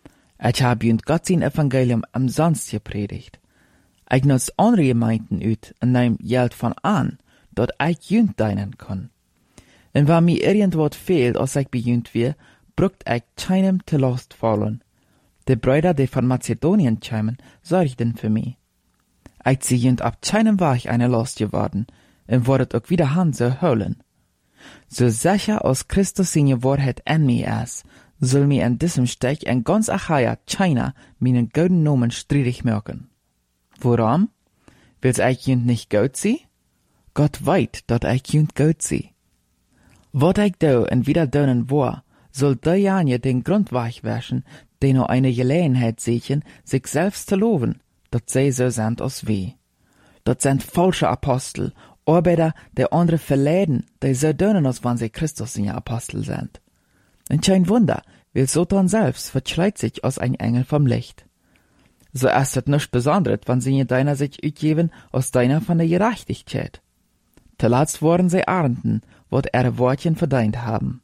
Ich habe Jünd Gott sein Evangelium umsonst gepredigt. Ich nutze andere Gemeinden ut und nehm Geld von an, dass ich Jünd dienen kann. Und wenn mir irgendwas fehlt, als ich bei Jünd wir, braucht ich keinem zu Last fallen. Die Brüder, die von Mazedonien kämen, sorgten für mich. Ich zieh Jünd ab keinem Weg eine Last geworden und wurde auch wieder Hand so holen. So sicher als Christus seine Wahrheit in mir ist, soll mir in diesem Stich in ganz Achaia China meinen guten Namen streitig merken. Warum? Will's ich Jünd nicht gut sie? Gott weit, dat ich Jünd gut sie. Wat ich do und wieder dönen war, soll derjenige den Grund weichwäschen, die nur eine Gelegenheit sehen, sich selbst zu loben, dat sie so sind als wir. Dat sind falsche Apostel, Arbeiter, die andere verleiden, die so dönen, als wenn sie Christus in Apostel sind. Und kein Wunder, weil Satan selbst verschleit sich als ein Engel vom Licht. So ist es nichts Besonderes, wenn sie deiner sich utgeben als deiner von der Gerechtigkeit. Zuletzt worden sie Ernten, wat ihre Wortchen verdient haben.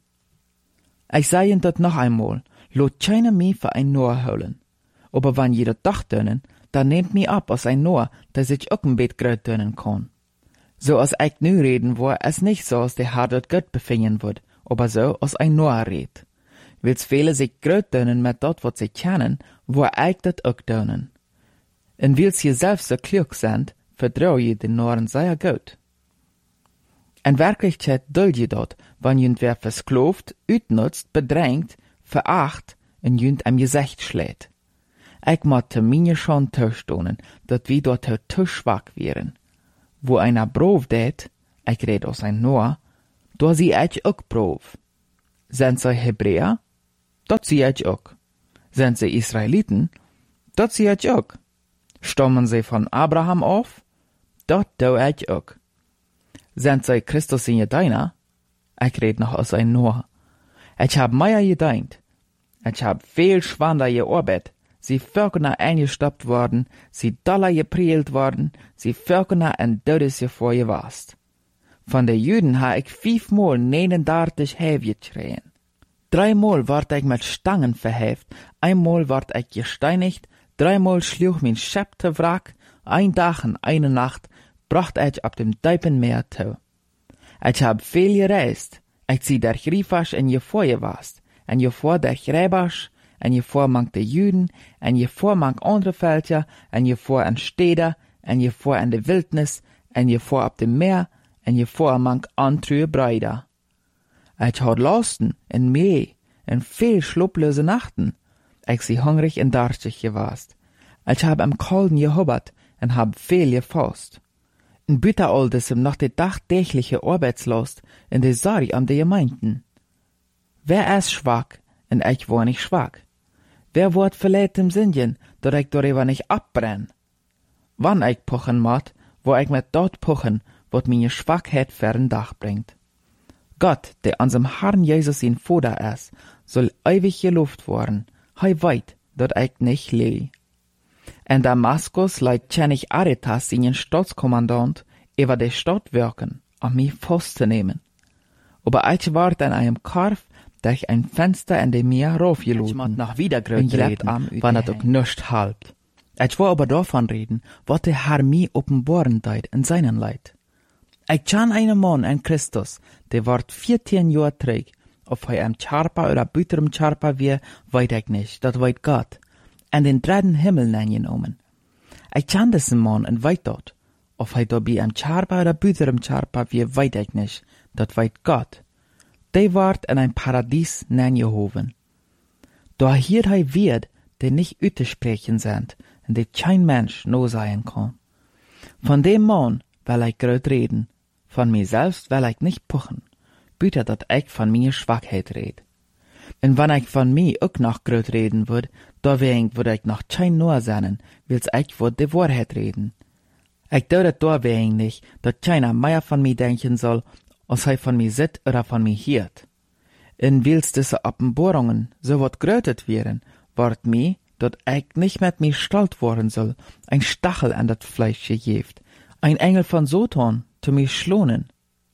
Ich sage ihnen das noch einmal, lot keiner mehr für ein Noah holen. Aber wenn jeder doch dönen, dann nehmt mir ab als ein Noah, der sich auch ein Bett gröt dönen kann. So als ich nu reden war, es nicht so, als der Herr dort Gott befinden wird, aber so, als ein Noah redet. Wils viele sich gröt dönen mit dort, was sie kennen, wo ich dat auch dönen. Und wils sie selbst so klug sind, vertrau je den Noren sehr gut. In Wirklichkeit duld je dort, wenn jünd wer versklavt, utnutzt, bedrängt, veracht und jünd am Gesicht schlägt. Ich mochte mir schon taustonen, dat wir dort zu schwach wären. wo einer Proef deed, ik red aus ein Noah, da zie ik ook Proef. Zijn zij Hebräer? Dat zie ik ook. Zijn zij Israeliten? Dat zie ik ook. Stammen sie von Abraham auf? Dat doe ik ook. Zijn zij Christus in Jedeina? Ik red noch aus ein Noah. Ich hab mehr gedeint. Ich hab viel schwander gearbeitet. Sie Völker eingestoppt worden, sie Dollar geprielt worden, sie Völker en Dodes gevorgewast. Von den Juden ha ich 5-mal 39 geschrien. 3-mal ward ich mit Stangen verheft, einmal ward ich gesteinigt, 3-mal schlug mein Schep te wrak, 1 Tag und 1 Nacht bracht ich ab dem Diepenmeer zu. Ich hab viel gereist, ich zie der Griefasch en je vorgewast, en je voor der Gräbasch, en je voor mank de Juden, en je voor mank andere Völker, en je voor en Städter, en je voor in de Wildnis, en je voor op dem Meer, en je voor mank andere Brüder. Ich had Lasten en Mee, en viel schlupplose Nachten. Ich sie hungrig en darstig gewast. Ich hab am Kalden gehubbert en hab viel gefasst. In Bütteraldesem noch de dagtägliche Arbeitslast in de Sorg an de Gemeinden. Wer ist schwach, en ich war nicht schwach? Wer wird verletzt im Sinnen, dat ich darüber nicht abbrenn? Wann ich puchen mat, wo ich mit dort puchen, wat meine Schwachheit fern Dach bringt. Gott, der an sem Herrn Jesus in Vater ist, soll ewig gelobt worden, hei weit, dat ich nicht leh. In Damaskus leit König Aretas seinen Staatskommandant über die Stadt wirken, mich festzunehmen. Aber ich ward in einem Karf durch ein Fenster in dem Meer raufgeluden und nach Wiedergröt reden, wann das auch nicht halbt. Ich war aber davon reden, was der Herr mir offenbaren deit in seinen Leid. Ich kann einen Mann in Christus, der ward 14 Jahre träg, ob er am Charpa oder büterem Charpa wie, weit ich nicht, das weit Gott, en den dritten Himmel genommen. Ich kann diesen Mann en weit dort, ob er dabei am Charpa oder büterem Charpa wie, weit ich nicht, das weit Gott. Der ward in ein Paradies gehoven. Da hier er wird, der nicht sprechen sind, und der kein Mensch no sein kann. Von dem Mann will ich grad reden, von mir selbst will ich nicht puchen, büter dat ich von mir Schwachheit red. Und wenn ich von mir auch noch grad reden würd, da würd ich noch kein nur sein, wils ich würd die Wahrheit reden. Ich dauert da nicht, dat keiner mehr von mir denken soll, als er von mir sit oder von mir hiert. In wils diese Offenbarungen so wat grötet wären, ward mir, dat ich nicht mit mir stolz worden soll, ein Stachel an dat Fleisch gegeft, ein Engel von Satan zu mir schlonen.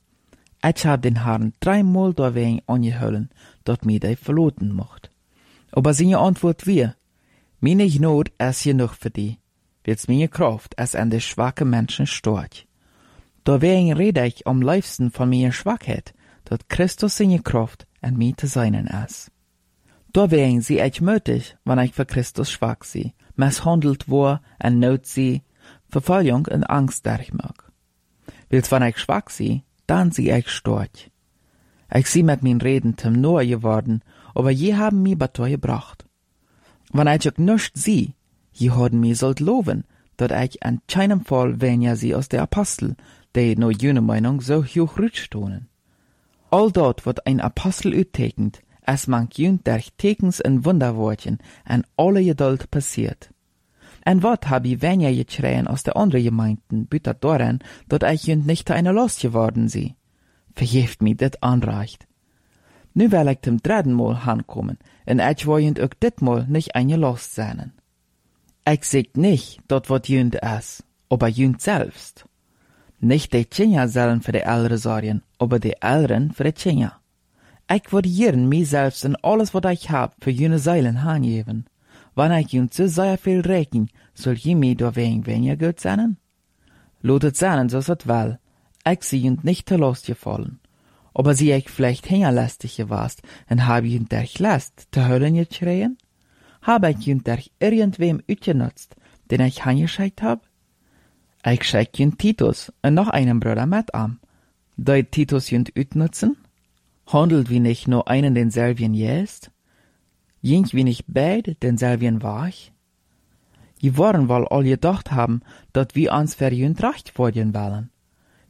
Ich hab den Herrn 3-mal dawein angehöllen, dat mir de verloten mocht. Aber seine Antwort wir, meine Not ist genug für die, wils meine Kraft es an de schwache Menschen stört. Dawein rede ich am liebsten von meiner Schwachheit, dat Christus seine Kraft an mir zu seinen ist. Dawein sie ich mötig, wenn ich für Christus schwach sie, misshandelt war, en Not sie, Verfolgung und Angst durchmag. Wils wenn ich schwach sie, dann sie ich storch. Ich sie mit min Reden zum Noah geworden, aber je haben mi batoi gebracht. Wenn ich auch nicht sie, je haben mi sollt loben, dat ich an keinem Fall weniger sie aus der Apostel, die no jene Meinung so hoch rütstonen. All dort wird ein Apostel uttekend, es mank jünd durch Tekens und Wunderwortchen an alle Geduld passiert. En wat hab ich weniger geschreien aus der andere Gemeinden, bütet daran, dat ich jünd nicht zu einer Last geworden sie. Verjeft mi dit anreicht. Nu will ich zum 3. Mal hankommen, en ich will jünd auch dit Mal nicht eine Last sein. Ich sag nicht, dat wat jünd is, aber jünd selbst. Nicht die Tschinja sollen für die Ältere sorgen, aber die Älteren für die Tschinja. Ich würde jeden mir selbst und alles, was ich hab, für jene Seilen hangeben. Wenn ich jünd so sehr viel rechnen, soll je mir da weniger gut sein? Lotet sein, so es will. Ich sie jünd nicht zu Last gefallen. Aber sie ich vielleicht hingerlästig gewast, und hab jünd durch Last zu Höllen geschrien? Hab ich jünd durch irgendwem utgenutzt, den ich hangeschickt hab? Ich schick jünd Titus und noch einen Bruder mit an. Deut Titus jünd utnutzen? Handelt wie nicht nur einen denselben jest? Jink wie nicht beid denselben war ich? Je wollen wohl all gedacht haben, dat wir uns für jünd recht vorgehen wollen.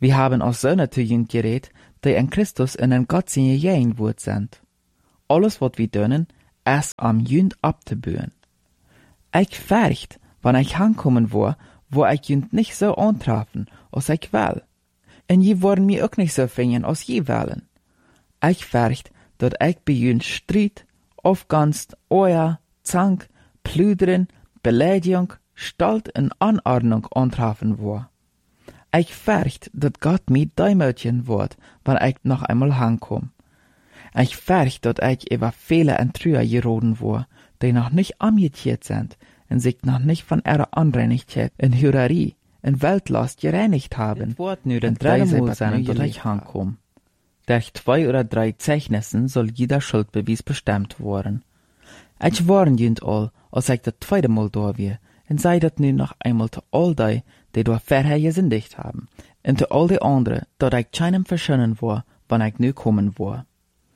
Wir haben als Söhne zu jünd gereed, die in Christus in een Gott zijn jein woord sind. Alles wat wir doen, is am jünd abzubühen. Ich fürcht, wann ich ankommen wo ich jünd nicht so antreffen, als ich will. Und je worden mir auch nicht so finden, als je wollen. Ich fürcht, dat ich bei jünd Streit, Aufganst, Oja, Zank, Plüdern, Beleidigung, Stalt und Anordnung antreffen wo. Ich fürcht, dat Gott mir demütigen wird, wenn ich noch einmal ankomme. Ich fürcht, dat ich über Fehler und Trüher geroden wo, die noch nicht amütiert sind und sich noch nicht von ihrer Anreinigkeit in Hurerei, in Weltlast gereinigt haben. Es wird nur den 3 Mal sein, dass ich ankomme. Durch 2 oder 3 Zeichnissen soll jeder Schuldbeweis bestimmt werden. Ich warn jünd all, als ich das 2. Mal da wir, und sei dat nu noch einmal zu all die durch vorher gesündigt haben, und zu all die anderen, dat ich keinem verschönen war, wann ich nu kommen war.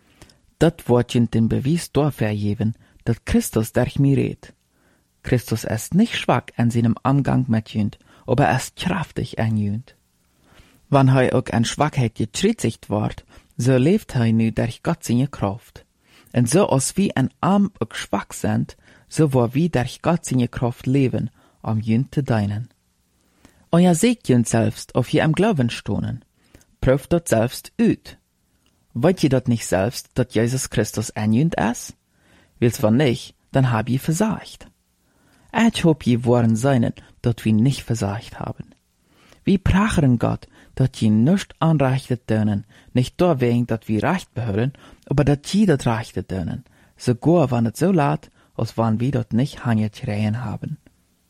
Dat wird jünd den Beweis dafür geben, dat Christus durch mich redet. Christus ist nicht schwach in seinem Umgang mit jünd, aber er ist kraftig in jünd. Wann er auch an Schwachheit getritzigt wird, so lebt er nu durch Gott seine Kraft. Und so als wie ein Arm auch schwach sind, so war wie durch Gott seine Kraft leben, um jünd zu dienen. Und ja seht jünd selbst, auf je am Glauben stohnen. Prüft dort selbst ut. Wollt ihr dort nicht selbst, dass Jesus Christus ein jünd ist? Will's von nicht, dann hab ihr versagt. Ich hab je waren seinen, dat wir nicht versagt haben. Wir prachern Gott, dat je nicht anreichtet dönen, nicht da wegen, dat wir Recht behören, aber dat je dat reichtet dönen, sogar wann es so laat, als wann wir dort nicht hangetreien haben.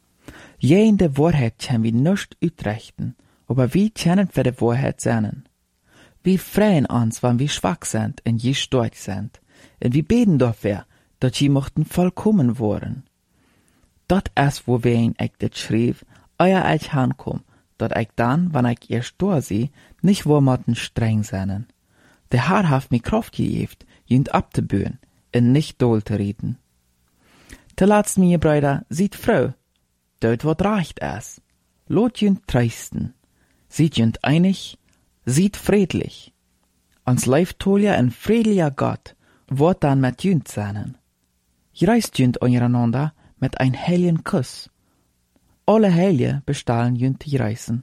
Jede Wahrheit können wir nicht utrechten, aber wir können für die Wahrheit sein. Wir freuen uns, wenn wir schwach sind und je stark sind, und wir beten dafür, dass sie mochten vollkommen worden. Dat ist, wo wen ich das schrieb, euer ich ankomm, dat ich dann, wenn ich erst da sie, nicht wo mochten streng sein. Der Herr hat mir Kraft gegeben, jünd abzubühen, und nicht doll zu reden. Zuletzt, meine Brüder, sieht froh, dort wat recht ist. Lot jünd treisten, sieht jünd einig, sieht friedlich. Ans Leiftolia ein friedlicher Gott, wird dann mit jünd sein. Reist jünd untereinander mit ein heiligen Kuss. Alle Heilige bestahlen jünd die Reisen.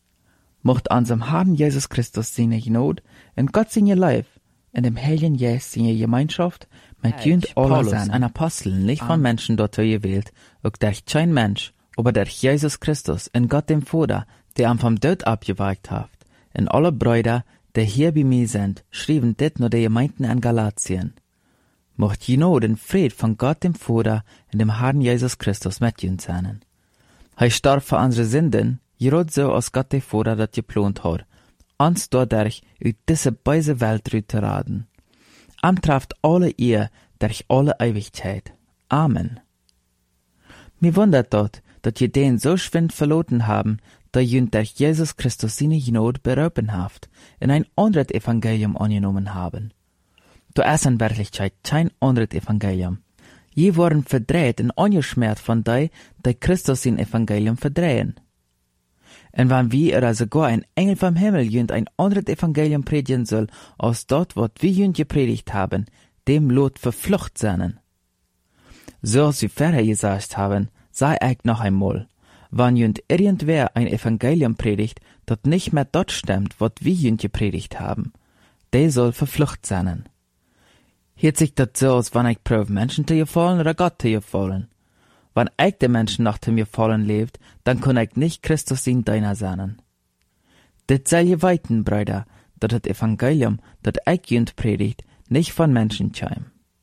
Mocht unserem Herrn Jesus Christus seine Gnade und Gott seine Leib in dem heiligen Jesus seine Gemeinschaft mit jünd alle sein. Ein Apostel, nicht von Menschen dort gewählt, auch durch kein Mensch, aber durch Jesus Christus in Gott dem Vater, der am vom Tod abgewagt hat. Und alle Brüder, die hier bei mir sind, schrieben dit nur die Gemeinden an Galatien. Mocht Gnade und Fried von Gott dem Vater und dem Herrn Jesus Christus mit uns sein. Er starb für unsere Sünden, gerade so als Gott der Vater das geplant hat, uns dadurch aus diese böse Welt zu raten. Trifft alle ihr durch alle Ewigkeit. Amen. Mir wundert dort, dass ihr den so schwind verloren haben, da jünd durch Jesus Christus seine Gnade berauben habt, in ein anderes Evangelium angenommen haben. Da ist in Wirklichkeit kein anderes Evangelium. Je wurden verdreht und angeschmert von die Christus sein Evangelium verdrehen. Und wenn wir oder sogar ein Engel vom Himmel jünd ein anderes Evangelium predigen soll, als dort, was wir jünd gepredigt haben, dem Lot verflucht sein. So als wir vorher gesagt haben, sei ich noch einmal, wenn jünd irgendwer ein Evangelium predigt, das nicht mehr dort stimmt, was wir jünd gepredigt haben, der soll verflucht sein. Hört sich das so, als wenn ich prüfe, Menschen zu gefallen oder Gott zu gefallen. Wenn ich den Menschen nach dem Gefallen lebt, dann kann ich nicht Christus in deiner sein. Das soll ihr weiten, Brüder, dass das Evangelium, das ich jünd predigt, nicht von Menschen käme.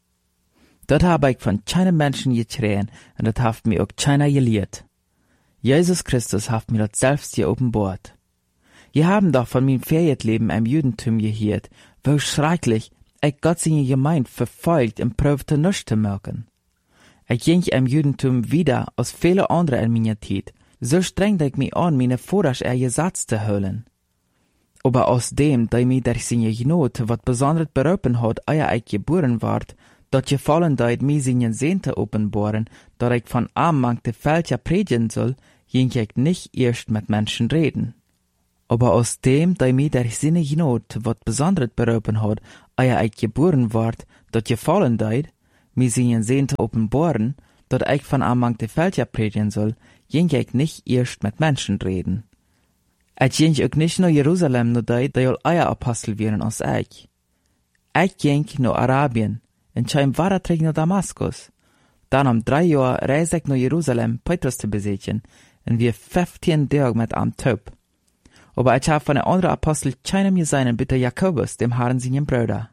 Das habe ich von keinem Menschen getreten und das hat mir auch keiner gelehrt. Jesus Christus hat mir das selbst geopenbart. Wir haben doch von meinem Ferietleben im Judentum gehört, wo schrecklich ich Gott seine Gemeinde verfolgt und prüfte nichts zu merken. Ich ging im Judentum wieder als viele andere in meiner Zeit, so strengte ich mich an, meine Vorrasch Gesetz zu holen. Aber aus dem, da mich durch seine Gnade was besonders berauben hat, ehe ich geboren ward, dat gefallen deit mir seine Sehnte offenbaren, dat ich von armmangte Völker predigen soll, ging ich nicht erst mit Menschen reden. Aber aus dem, da mir der Sinne Genot, wat besonders berufen hat, euer eig geboren ward, dat je fallen deid, mir sind sehen zu offenbaren, dat eig von amang de Felder predigen soll, jeng ich nicht erst mit Menschen reden. Jeng ich nicht nur Jerusalem no deid, da soll euer Apostel werden als eig. Eig jeng no Arabien, en scheim waratrig no Damaskus. Dann 3 Jahre reis ich no Jerusalem, Petrus zu besetzen, en wir 15 Tage mit am Töp. Aber ich habe von den anderen Apostel keinem gesehen, bitte Jakobus, dem Herrn seinen Bruder.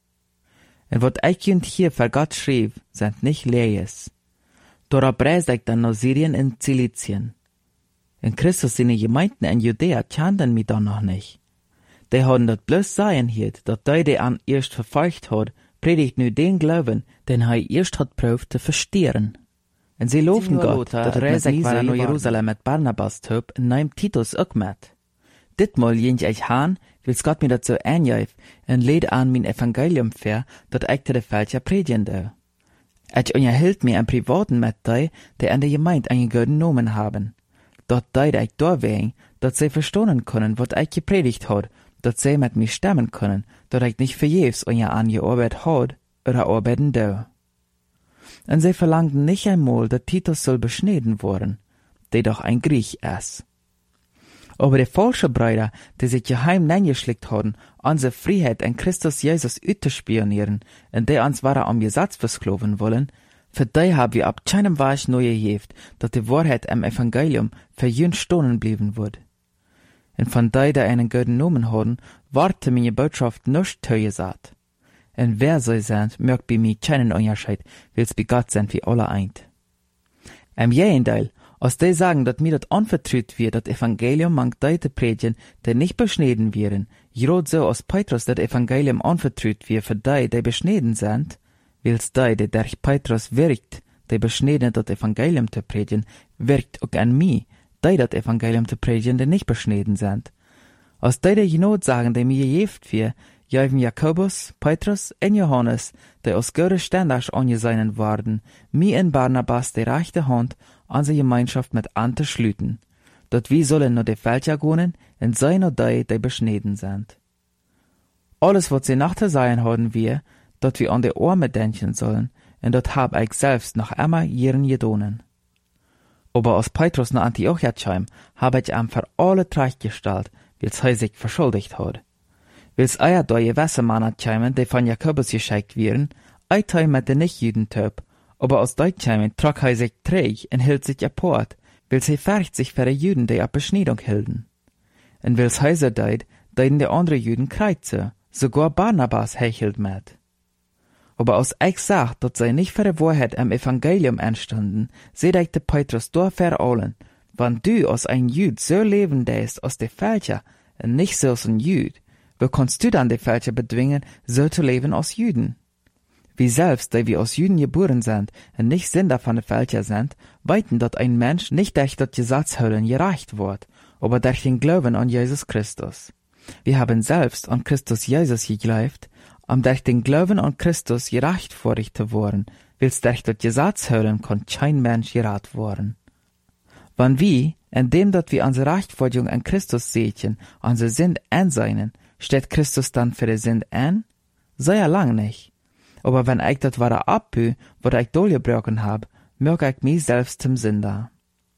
Und was ich und hier für Gott schrieb, sind nicht Leers. Dort reiste ich dann nach Syrien und Zilizien. In Christus seine Gemeinden in Judäa kannten mich dann noch nicht. Die haben das bloß sein hier, dass die an erst verfolgt hat, predigt nu den Glauben, den er erst hat probt zu verstehen. Und sie loben Gott, dass reise ich war nach Jerusalem mit Barnabas töp und nahm Titus auch mit. Ditmal jent ich han, wils Gott mir dazu einjäuf, en led an mein Evangelium fair, dat ich de Felder predigen deu. Ich unterhielt mir einen privaten mit die an der Gemeinde einen guten Namen haben. Dort ich da wegen, dat sie verstehen können, wat ich gepredigt hat, dat sie mit mir stemmen können, dat ich nicht verjährs angearbeitet hat oder arbeiten deu. Und sie verlangten nicht einmal, dat Titus soll beschnitten worden, der doch ein Griech ist. Aber die falsche Brüder, die sich geheim neingeschlickt haben, unsere Freiheit in Christus Jesus auszuspionieren, und die uns waren am Gesetz verskloven wollen, für die haben wir ab keinem Weise neu gejeft, dass die Wahrheit im Evangelium für jün stohlen blieben wird. Und von die einen guten Namen haben, warte meine Botschaft nicht zugesagt. Und wer sie sind, mögt bei mir keinen Unterschied, weil's bei Gott sind wie alle eint. Im Gegenteil, als die sagen, dass mir das anvertraut wird, das Evangelium mang die zu predigen, die nicht beschnitten werden, gerade so als Petrus das Evangelium anvertraut wird für die beschnitten sind, weil's die durch Petrus wirkt, die beschnitten das Evangelium zu predigen, wirkt auch an mich, die das Evangelium zu predigen, die nicht beschnitten sind. Als die Genot sagen, die mir gejeft wird, jäuven Jakobus, Petrus und Johannes, die aus gute Standard angesehen worden, mir in Barnabas die rechte Hand, unsere Gemeinschaft mit Ante schlüten, dort wir sollen nur die Felder gehen, und sei nur die beschnitten sind. Alles, was sie nach der sein haben wir, dort wir an die Arme denken sollen, und dort hab ich selbst noch einmal ihren gedonen. Aber als Petrus nach Antiochia kam, hab ich ihm für alle Treich gestellt, weil's er sich verschuldigt hat. Weil's eier neue Wässermänner kämen, die von Jakobus geschickt werden, ein Teil mit den Nicht-Juden töp, aber aus Deutschheim trug er sich träg und hielt sich apart, weil's er färcht sich für die Juden, die ab Beschneidung hielten. Und weil's heiser deid, deiden die anderen Juden kreuze, sogar Barnabas hechelt mit. Aber aus ich sagt, dass sie nicht für die Wahrheit im Evangelium entstanden, seht ich de Petrus da verallen, wenn du als ein Jüd so leben däst aus de Felder und nicht so als ein Jüd, wo kannst du dann die Felder bedwingen, so zu leben als Jüden? Wie selbst, die wir aus Juden geboren sind und nicht Sünder von den Felder sind, weiten, dass ein Mensch nicht durch das Gesetzhöllen gereicht wird, aber durch den Glauben an Jesus Christus. Wir haben selbst an Christus Jesus geglaubt, um durch den Glauben an Christus gerecht vor dich zu werden, weil's durch das Gesetzhöllen kann kein Mensch gerat worden. Wenn wir, indem dat wir unsere Rechtfertigung an Christus sehen, unsere Sünd einseinen, steht Christus dann für die Sünd ein? Sei ja lang nicht. Aber wenn ich das wahre abbü, was ich durchgebrochen hab, mög ich mich selbst zum Sünder.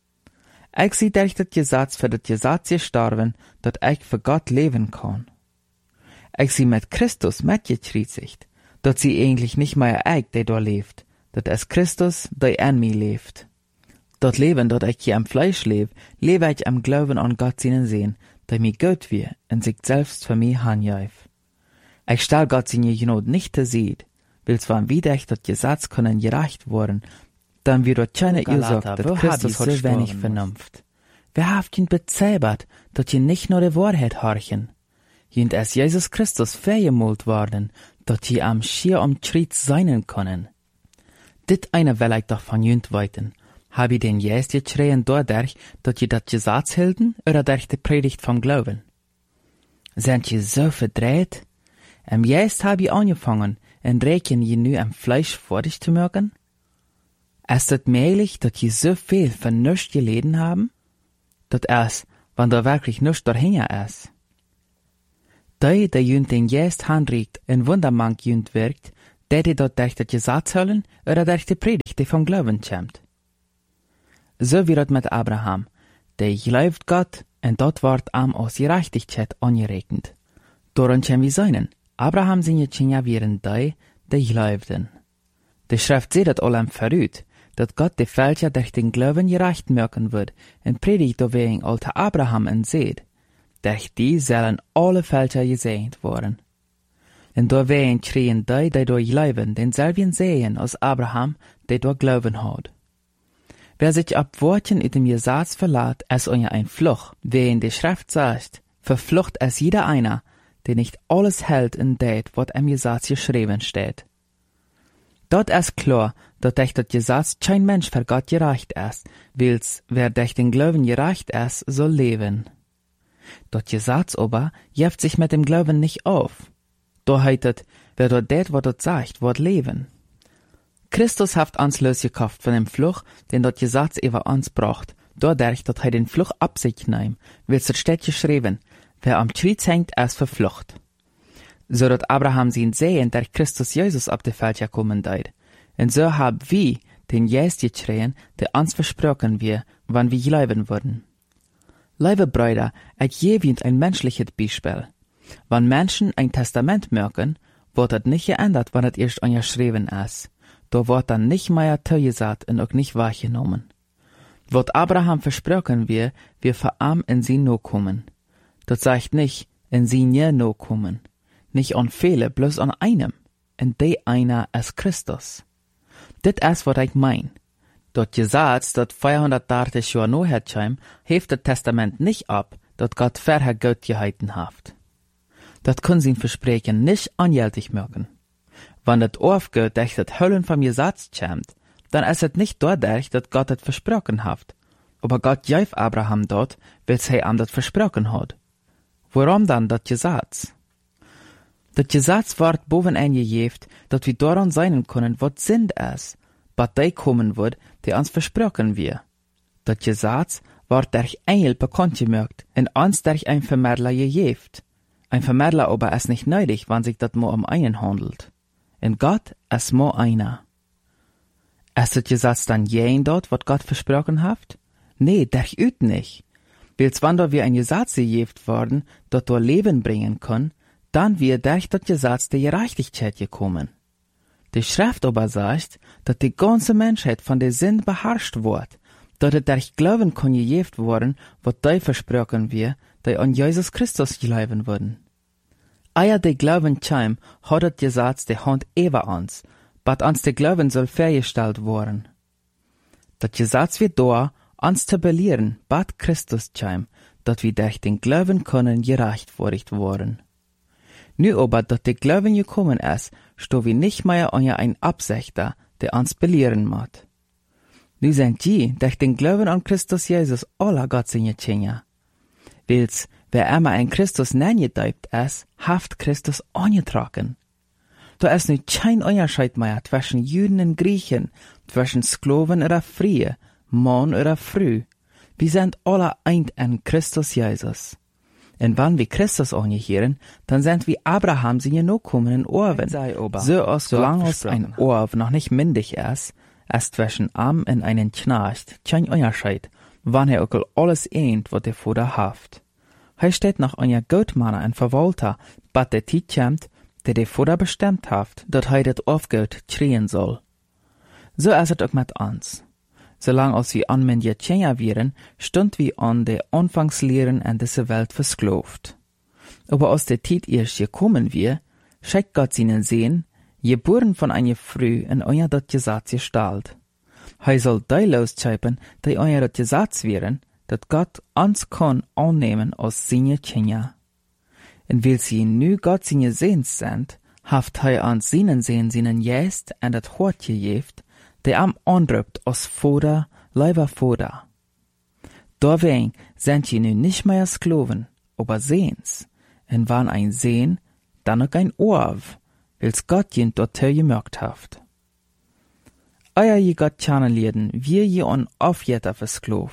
Ich sie durch das Gesetz für das Gesetz gestorben, dat ich für Gott leben kann. Ich sie mit Christus mitgekreuzigt, dat sie eigentlich nicht mehr ich, der da lebt, dat es Christus, der in mir lebt. Dat Leben, dat ich hier am Fleisch lebe ich am Glauben an Gott seinen Sehen, der mir Gott wir und sich selbst für mich hanjäuf. Ich stell Gott seine Genot nicht zu sehen, weil's wann wieder ich das Gesetz können gerecht worden, dann wird dort keine Ursache, dass Christus hat so wenig Vernunft. Wer haft ihn bezaubert, dass ihr nicht nur die Wahrheit horchen? Jint es Jesus Christus vergemult worden, dass ihr am schier umtritt sein können. Dit eine will ich doch von jünt weiten. Hab ich den Jesus geschrien dadurch, dass ihr das Gesetz hielten, oder durch die Predigt vom Glauben? Sind ihr so verdreht? Jesus hab ich angefangen, und rechnen je nu am Fleisch vor dich zu mögen? Ist es möglich, dass je so viel für nichts geleden haben? Dat es, wann da wirklich nichts dahinter ist. Die jünt den Geist handreikt en wundermank jünt wirkt, die dort durch das Gesetz höllen oder durch die Predigt, die vom Glauben kommt. So wie das mit Abraham, der glaubt Gott, und dort wird am aus Gerechtigkeit angerechnet. Daran können wir sagen, Abraham seine Kinder wären die glaubten. Die Schrift sieht das allem verrückt, dass Gott die Fälscher durch den Glauben gerecht machen wird, und predigt wegen alte Abraham und seht, durch die sollen alle Fälscher gesegnet worden. Und da wegen schreien die durch glauben, denselben sehen als Abraham, der durch Glauben hat. Wer sich ab Worten in dem Gesetz verlässt, ist ein Fluch, wie in der Schrift sagt, verflucht es jeder einer, der nicht alles hält in det, was im Gesetz geschrieben steht. Dort ist klar, dass durch das Gesetz kein Mensch für Gott gerecht ist, weil's, wer durch den Glauben gerecht ist, soll leben. Das Gesetz aber jäft sich mit dem Glauben nicht auf. Da heißt, wer dort det, was dort sagt, wird leben. Christus hat uns losgekauft von dem Fluch, den das Gesetz über uns bracht, dadurch, dass den Fluch ab sich nahm, wird es steht geschrieben, wer am Kreuz hängt, ist verflucht. So dass Abraham sein Sehen durch Christus Jesus auf die Welt gekommen ist. Und so haben wir den Geist geschrien, der uns versprochen wird, wann wir glauben würden. Liebe Brüder, ich gebe Ihnen ein menschliches Beispiel. Wenn Menschen ein Testament merken, wird das nicht geändert, wenn es erst angeschrieben ist. Da wird dann nicht mehr zugesagt und auch nicht wahrgenommen. Was Abraham versprochen wird, wir für ihm in sie no kommen. Das sagt nicht, in sie nie no kommen. Nicht an viele, bloß an einem. Und der einer ist Christus. Das ist, was ich mein. Das Gesetz, das 430 Jahre noch herkam, hebt das Testament nicht ab, das Gott vorher Gott gehalten hat. Das kann sein Versprechen nicht ungültig machen. Wenn das aufgeht, durch das Höllen vom Gesetz kommt, dann ist es nicht dadurch, dass Gott es versprochen hat. Aber Gott gab Abraham dort, weil er ihm das versprochen hat. Warum dann das Gesetz? Das Gesetz wird boven eingegeben, dass wir daran sein können, was Sinn ist, was der kommen wird, der uns versprochen wird. Das Gesetz wird durch Engel bekannt gemacht und uns durch ein Vermittler gegeben. Ein Vermittler aber ist nicht nötig, wenn sich das nur um einen handelt. Und Gott ist nur einer. Ist das Gesetz dann jen dort, was Gott versprochen hat? Nee, durchaus nicht. Weil's wenn da wir ein Gesetz gegeben worden, das da Leben bringen kann, dann wird durch das Gesetz der Gerechtigkeit gekommen. Die Schrift aber sagt, dass die ganze Menschheit von der Sünde beherrscht wird, dass es durch Glauben kann gegeben worden, was die versprochen wird, die an Jesus Christus glauben würden. Eier die Glauben kam, hat das Gesetz die Hand über uns, bat uns der Glauben soll festgestellt worden. Das Gesetz wird da, uns zu belehren, bat Christus kam, dass wir durch den Glauben können gerechtfertigt worden. Nu aber, dass der Glauben gekommen ist, sto wir nicht mehr an ein Absichter, der uns belehren macht. Nu sind die, durch den Glauben an Christus Jesus, aller Gott seine Kinder. Weil's, wer einmal ein Christus neingedeupt ist, haft Christus angetragen. Da ist nu kein Unterschied mehr zwischen Juden und Griechen, zwischen Sklaven oder Freie, Mann oder Frau. Wir sind alle eint in Christus Jesus. Und wenn wir Christus angehören, dann sind wir Abraham seine nachkommenden Orven. Solange es ein Orv noch nicht mündig ist zwischen ihm und einen Knecht kein Unterschied, wann auch alles eint, was der Vater haft. Er steht noch einer Gottmann und Verwalter, bat der Zeit kommt, der Vater bestimmt haft, dass das aufgeht kriegen soll. So ist es auch mit uns. Solange als wir anmündige Kinder wären, stund wir an der Anfangslehren in dieser Welt versklavt. Aber als der Zeit erst gekommen wir, schickt Gott seinen Sehen, geboren von einer Frau in euer das Gesetz gestellt. Er soll die losschreiben, die euer das Gesetz wären, dass Gott uns kann annehmen als seine Kinder. Und weil sie nu Gott seine Sehens sind, haft er uns seinen Sehen seinen Geist und das Hort gegeben, der am andrübt als Vater, lieber Vater. Deswegen sind sie nun nicht mehr Sklaven, aber Sehens. Und wann ein Sehen, dann auch ein Orv, weil's Gott ihn dort gemerkt haft. Euer je Gott kennenlernen, wir je an Aufjeter versklavt,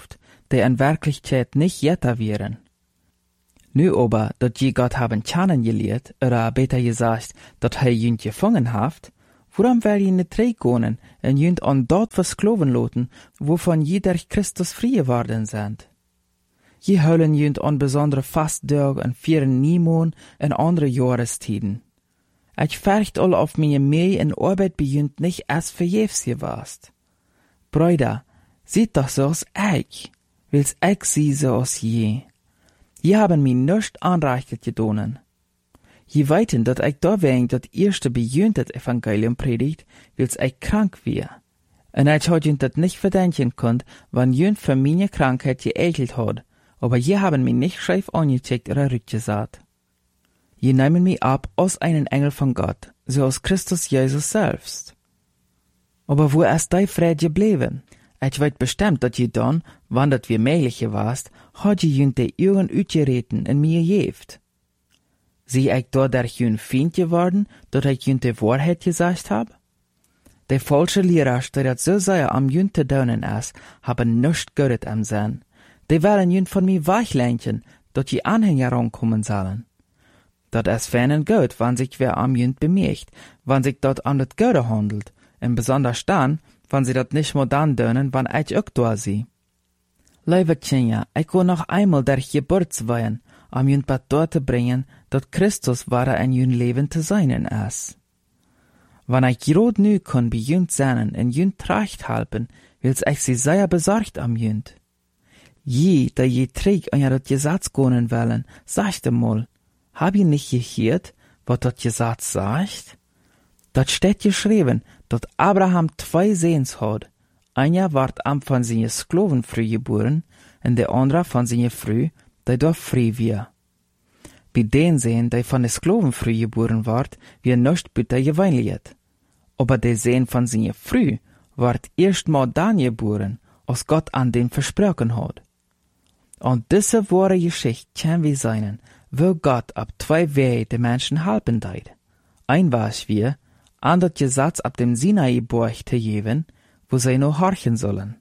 die in Wirklichkeit nicht jetter wären. Nu aber, dat je Gott haben kennengelernt, oder besser gesagt, dat hij jünt gefangen haft, warum wär je nicht zurückgehen en jünt an dort versklaven loten, wovon je durch Christus frei geworden sind? Je heulen jünt an besondere Fastdag en vieren Niemon en andere Jahrestiden. Ich färcht all auf meine Mei en Arbeit bei jünt nicht erst verjefs gewast. Brüder, seht doch so als ich, wils ich sie so als je. Je haben mir nicht anreichert gedonen. Je weiten, dat ich da wegen dat erste bejünt das Evangelium predigt, wils ich krank wär. En ich hat jünt dat nicht verdenken konnt, wann jünt für meine Krankheit geekelt hat, aber je haben mir nicht scheif angecheckt oder rückgesagt. Je nehmen mich ab als einen Engel von Gott, so als Christus Jesus selbst. Aber wo ist dein Fried geblieben? Ich weet bestimmt, dat je dann, wann dat wir möglich warst, hat je jünt de Augen uitgereten in mir jeft. Sie ich dadurch jünt Feind geworden, dat ich jünt de Wahrheit gesagt hab? De falsche Lehrer, die dat so sehr am jünt te daunen is, haben nischt Gutes am Sinn. Die wollen jünt von mir weichleinchen, dat je Anhänger rankommen sollen. Dat is feinen gut, wann sich wer am jünt bemerkt, wann sich dort an dat Gute handelt, und besonders dann, wann sie dat nicht mehr dann dönen, wann ich auch da sie. Liebe Kinder, ich will noch einmal der Geburtsweihen, am jünt bat dort zu bringen, dat Christus wahre ein jünt Leben zu seinen ist. Wann ich grad nu kann bei jünt seinen en jünt tracht halten, wils ich sie sehr besorgt am jünt. Da je träg an ja dat Gesetz gehen wollen, sagt mal, hab ihr nicht gehört, was dat Gesetz sagt? Dat steht geschrieben, dat Abraham 2 Sehens hat. Einer ward am von seine Sklaven früh geboren, und der andere von seine früh, die doch frei wir. Bei den Sehen, die von den Sklaven früh geboren ward, wir nicht bitter geweinliet. Aber der Sehen von seine früh ward erstmal dann geboren, als Gott an den versprochen hat. Und diese wahre Geschichte kann wir sein, wo Gott ab 2 Wege den Menschen helfen deit. Ein war es wir, an das Gesetz ab dem Sinai-Berg zu geben, wo sie noch horchen sollen.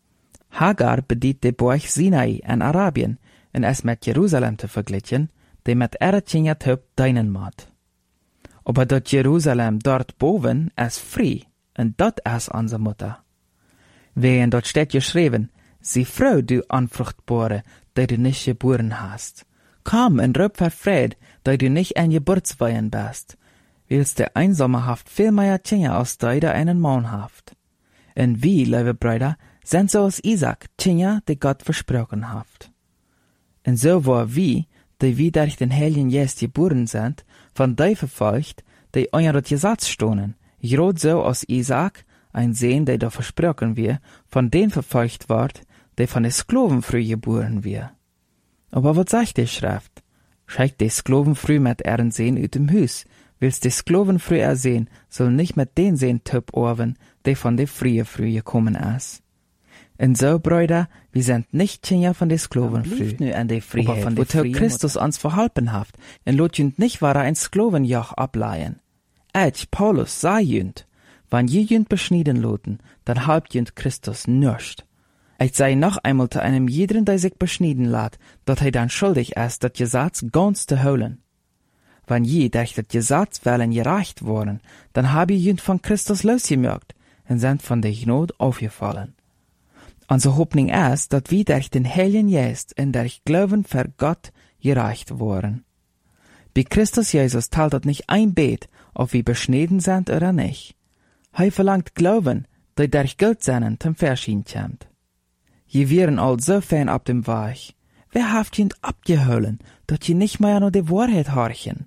Hagar bedient den Berg Sinai in Arabien, und es mit Jerusalem zu vergleichen, die mit ihrer Kindertyp deinen Mat. Aber das Jerusalem dort boven ist frei, und das ist unsere Mutter. Wegen dort steht geschrieben, sie Frau, du Unfruchtbare, die du nicht geboren hast. Komm und rüb verfreut, die du nicht ein Geburtsweihen bist. Wils der Einsame haft viel mehr Kinder als der einen Mann haft. Und wie, liebe Brüder, sind so als Isaac Kinder, die Gott versprochen haft. Und so war wie durch den Heiligen Geist geboren sind, von die verfolgt, die unter das Gesetz stohnen, grad so als Isaac, ein Sehn, der da versprochen wird, von den verfolgt ward, der von den Sklaven früh geboren wird. Aber was sagt die Schrift? Schickt die Sklaven früh mit ihren Sehn ut dem Hus, willst die Sklaven früh ersehen, soll nicht mit den Sehn Typ orven, der von der früh gekommen ist. Und so, Brüder, wir sind nicht Kinder von den Sklaven früh, nur an der Freiheit, von der Christus uns verhalten haft, und lot jünt nicht wahre ein Sklavenjoch ableihen. Ich, Paulus, sah jünt, wann je jünt beschnieden loten, dann halbt jünt Christus nüscht. Ich sei noch einmal zu einem jeden, der sich beschnieden lat, dat er dann schuldig ist, dat Gesetz ganz zu holen. Wenn je durch das Gesetz wollen gereicht worden, dann habe jünt von Christus losgemerkt und sind von der Gnade aufgefallen. Unsere Hoffnung ist, dass wir durch den Heiligen Geist und durch Glauben für Gott gereicht worden. Bei Christus Jesus teilt das nicht ein Bet, ob wir beschnitten sind oder nicht. Er verlangt Glauben, der durch Geld seinen zum Verschieden kommt. Je wären all so fern ab dem Weg. Wer haft jünd abgeholen, dat je nicht mehr nur die Wahrheit horchen?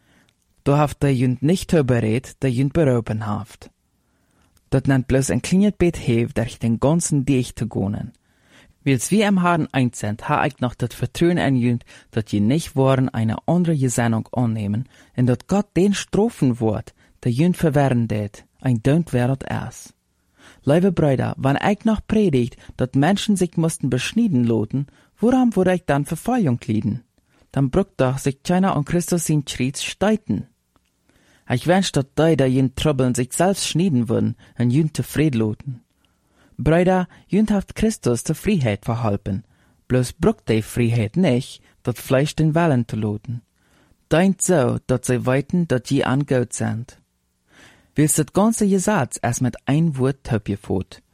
Da haft der jünd nicht berät, der jünd beropen haft. Dat nennt bloß ein kleines Bet hef, durch den ganzen Dich zu gehen. Wils wir im Haaren eins sind, ha ich noch das Vertrauen an jünd, dat je nicht waren eine andere Gesinnung annehmen, und dat Gott den strafen wird, der jünd verwehren det, ein Dönt wäret es. Liebe Brüder, wenn ich noch predigt, dat Menschen sich mussten beschnieden loten, woran würde ich dann Verfolgung lieden? Dann brückt doch sich keiner an Christus in Schritt steiten. Ich wünsch, dat die, der jünd Trübeln sich selbst schnieden würden, und jünd zufrieden loten. Brüder, jünd haft Christus zur Freiheit verhalten, bloß bruckt die Freiheit nicht, dat Fleisch den Wallen zu loten. Deint so, dat sie weiten, dat je an Gott sind. Willst das ganze Gesetz erst mit ein Wort töpgefot,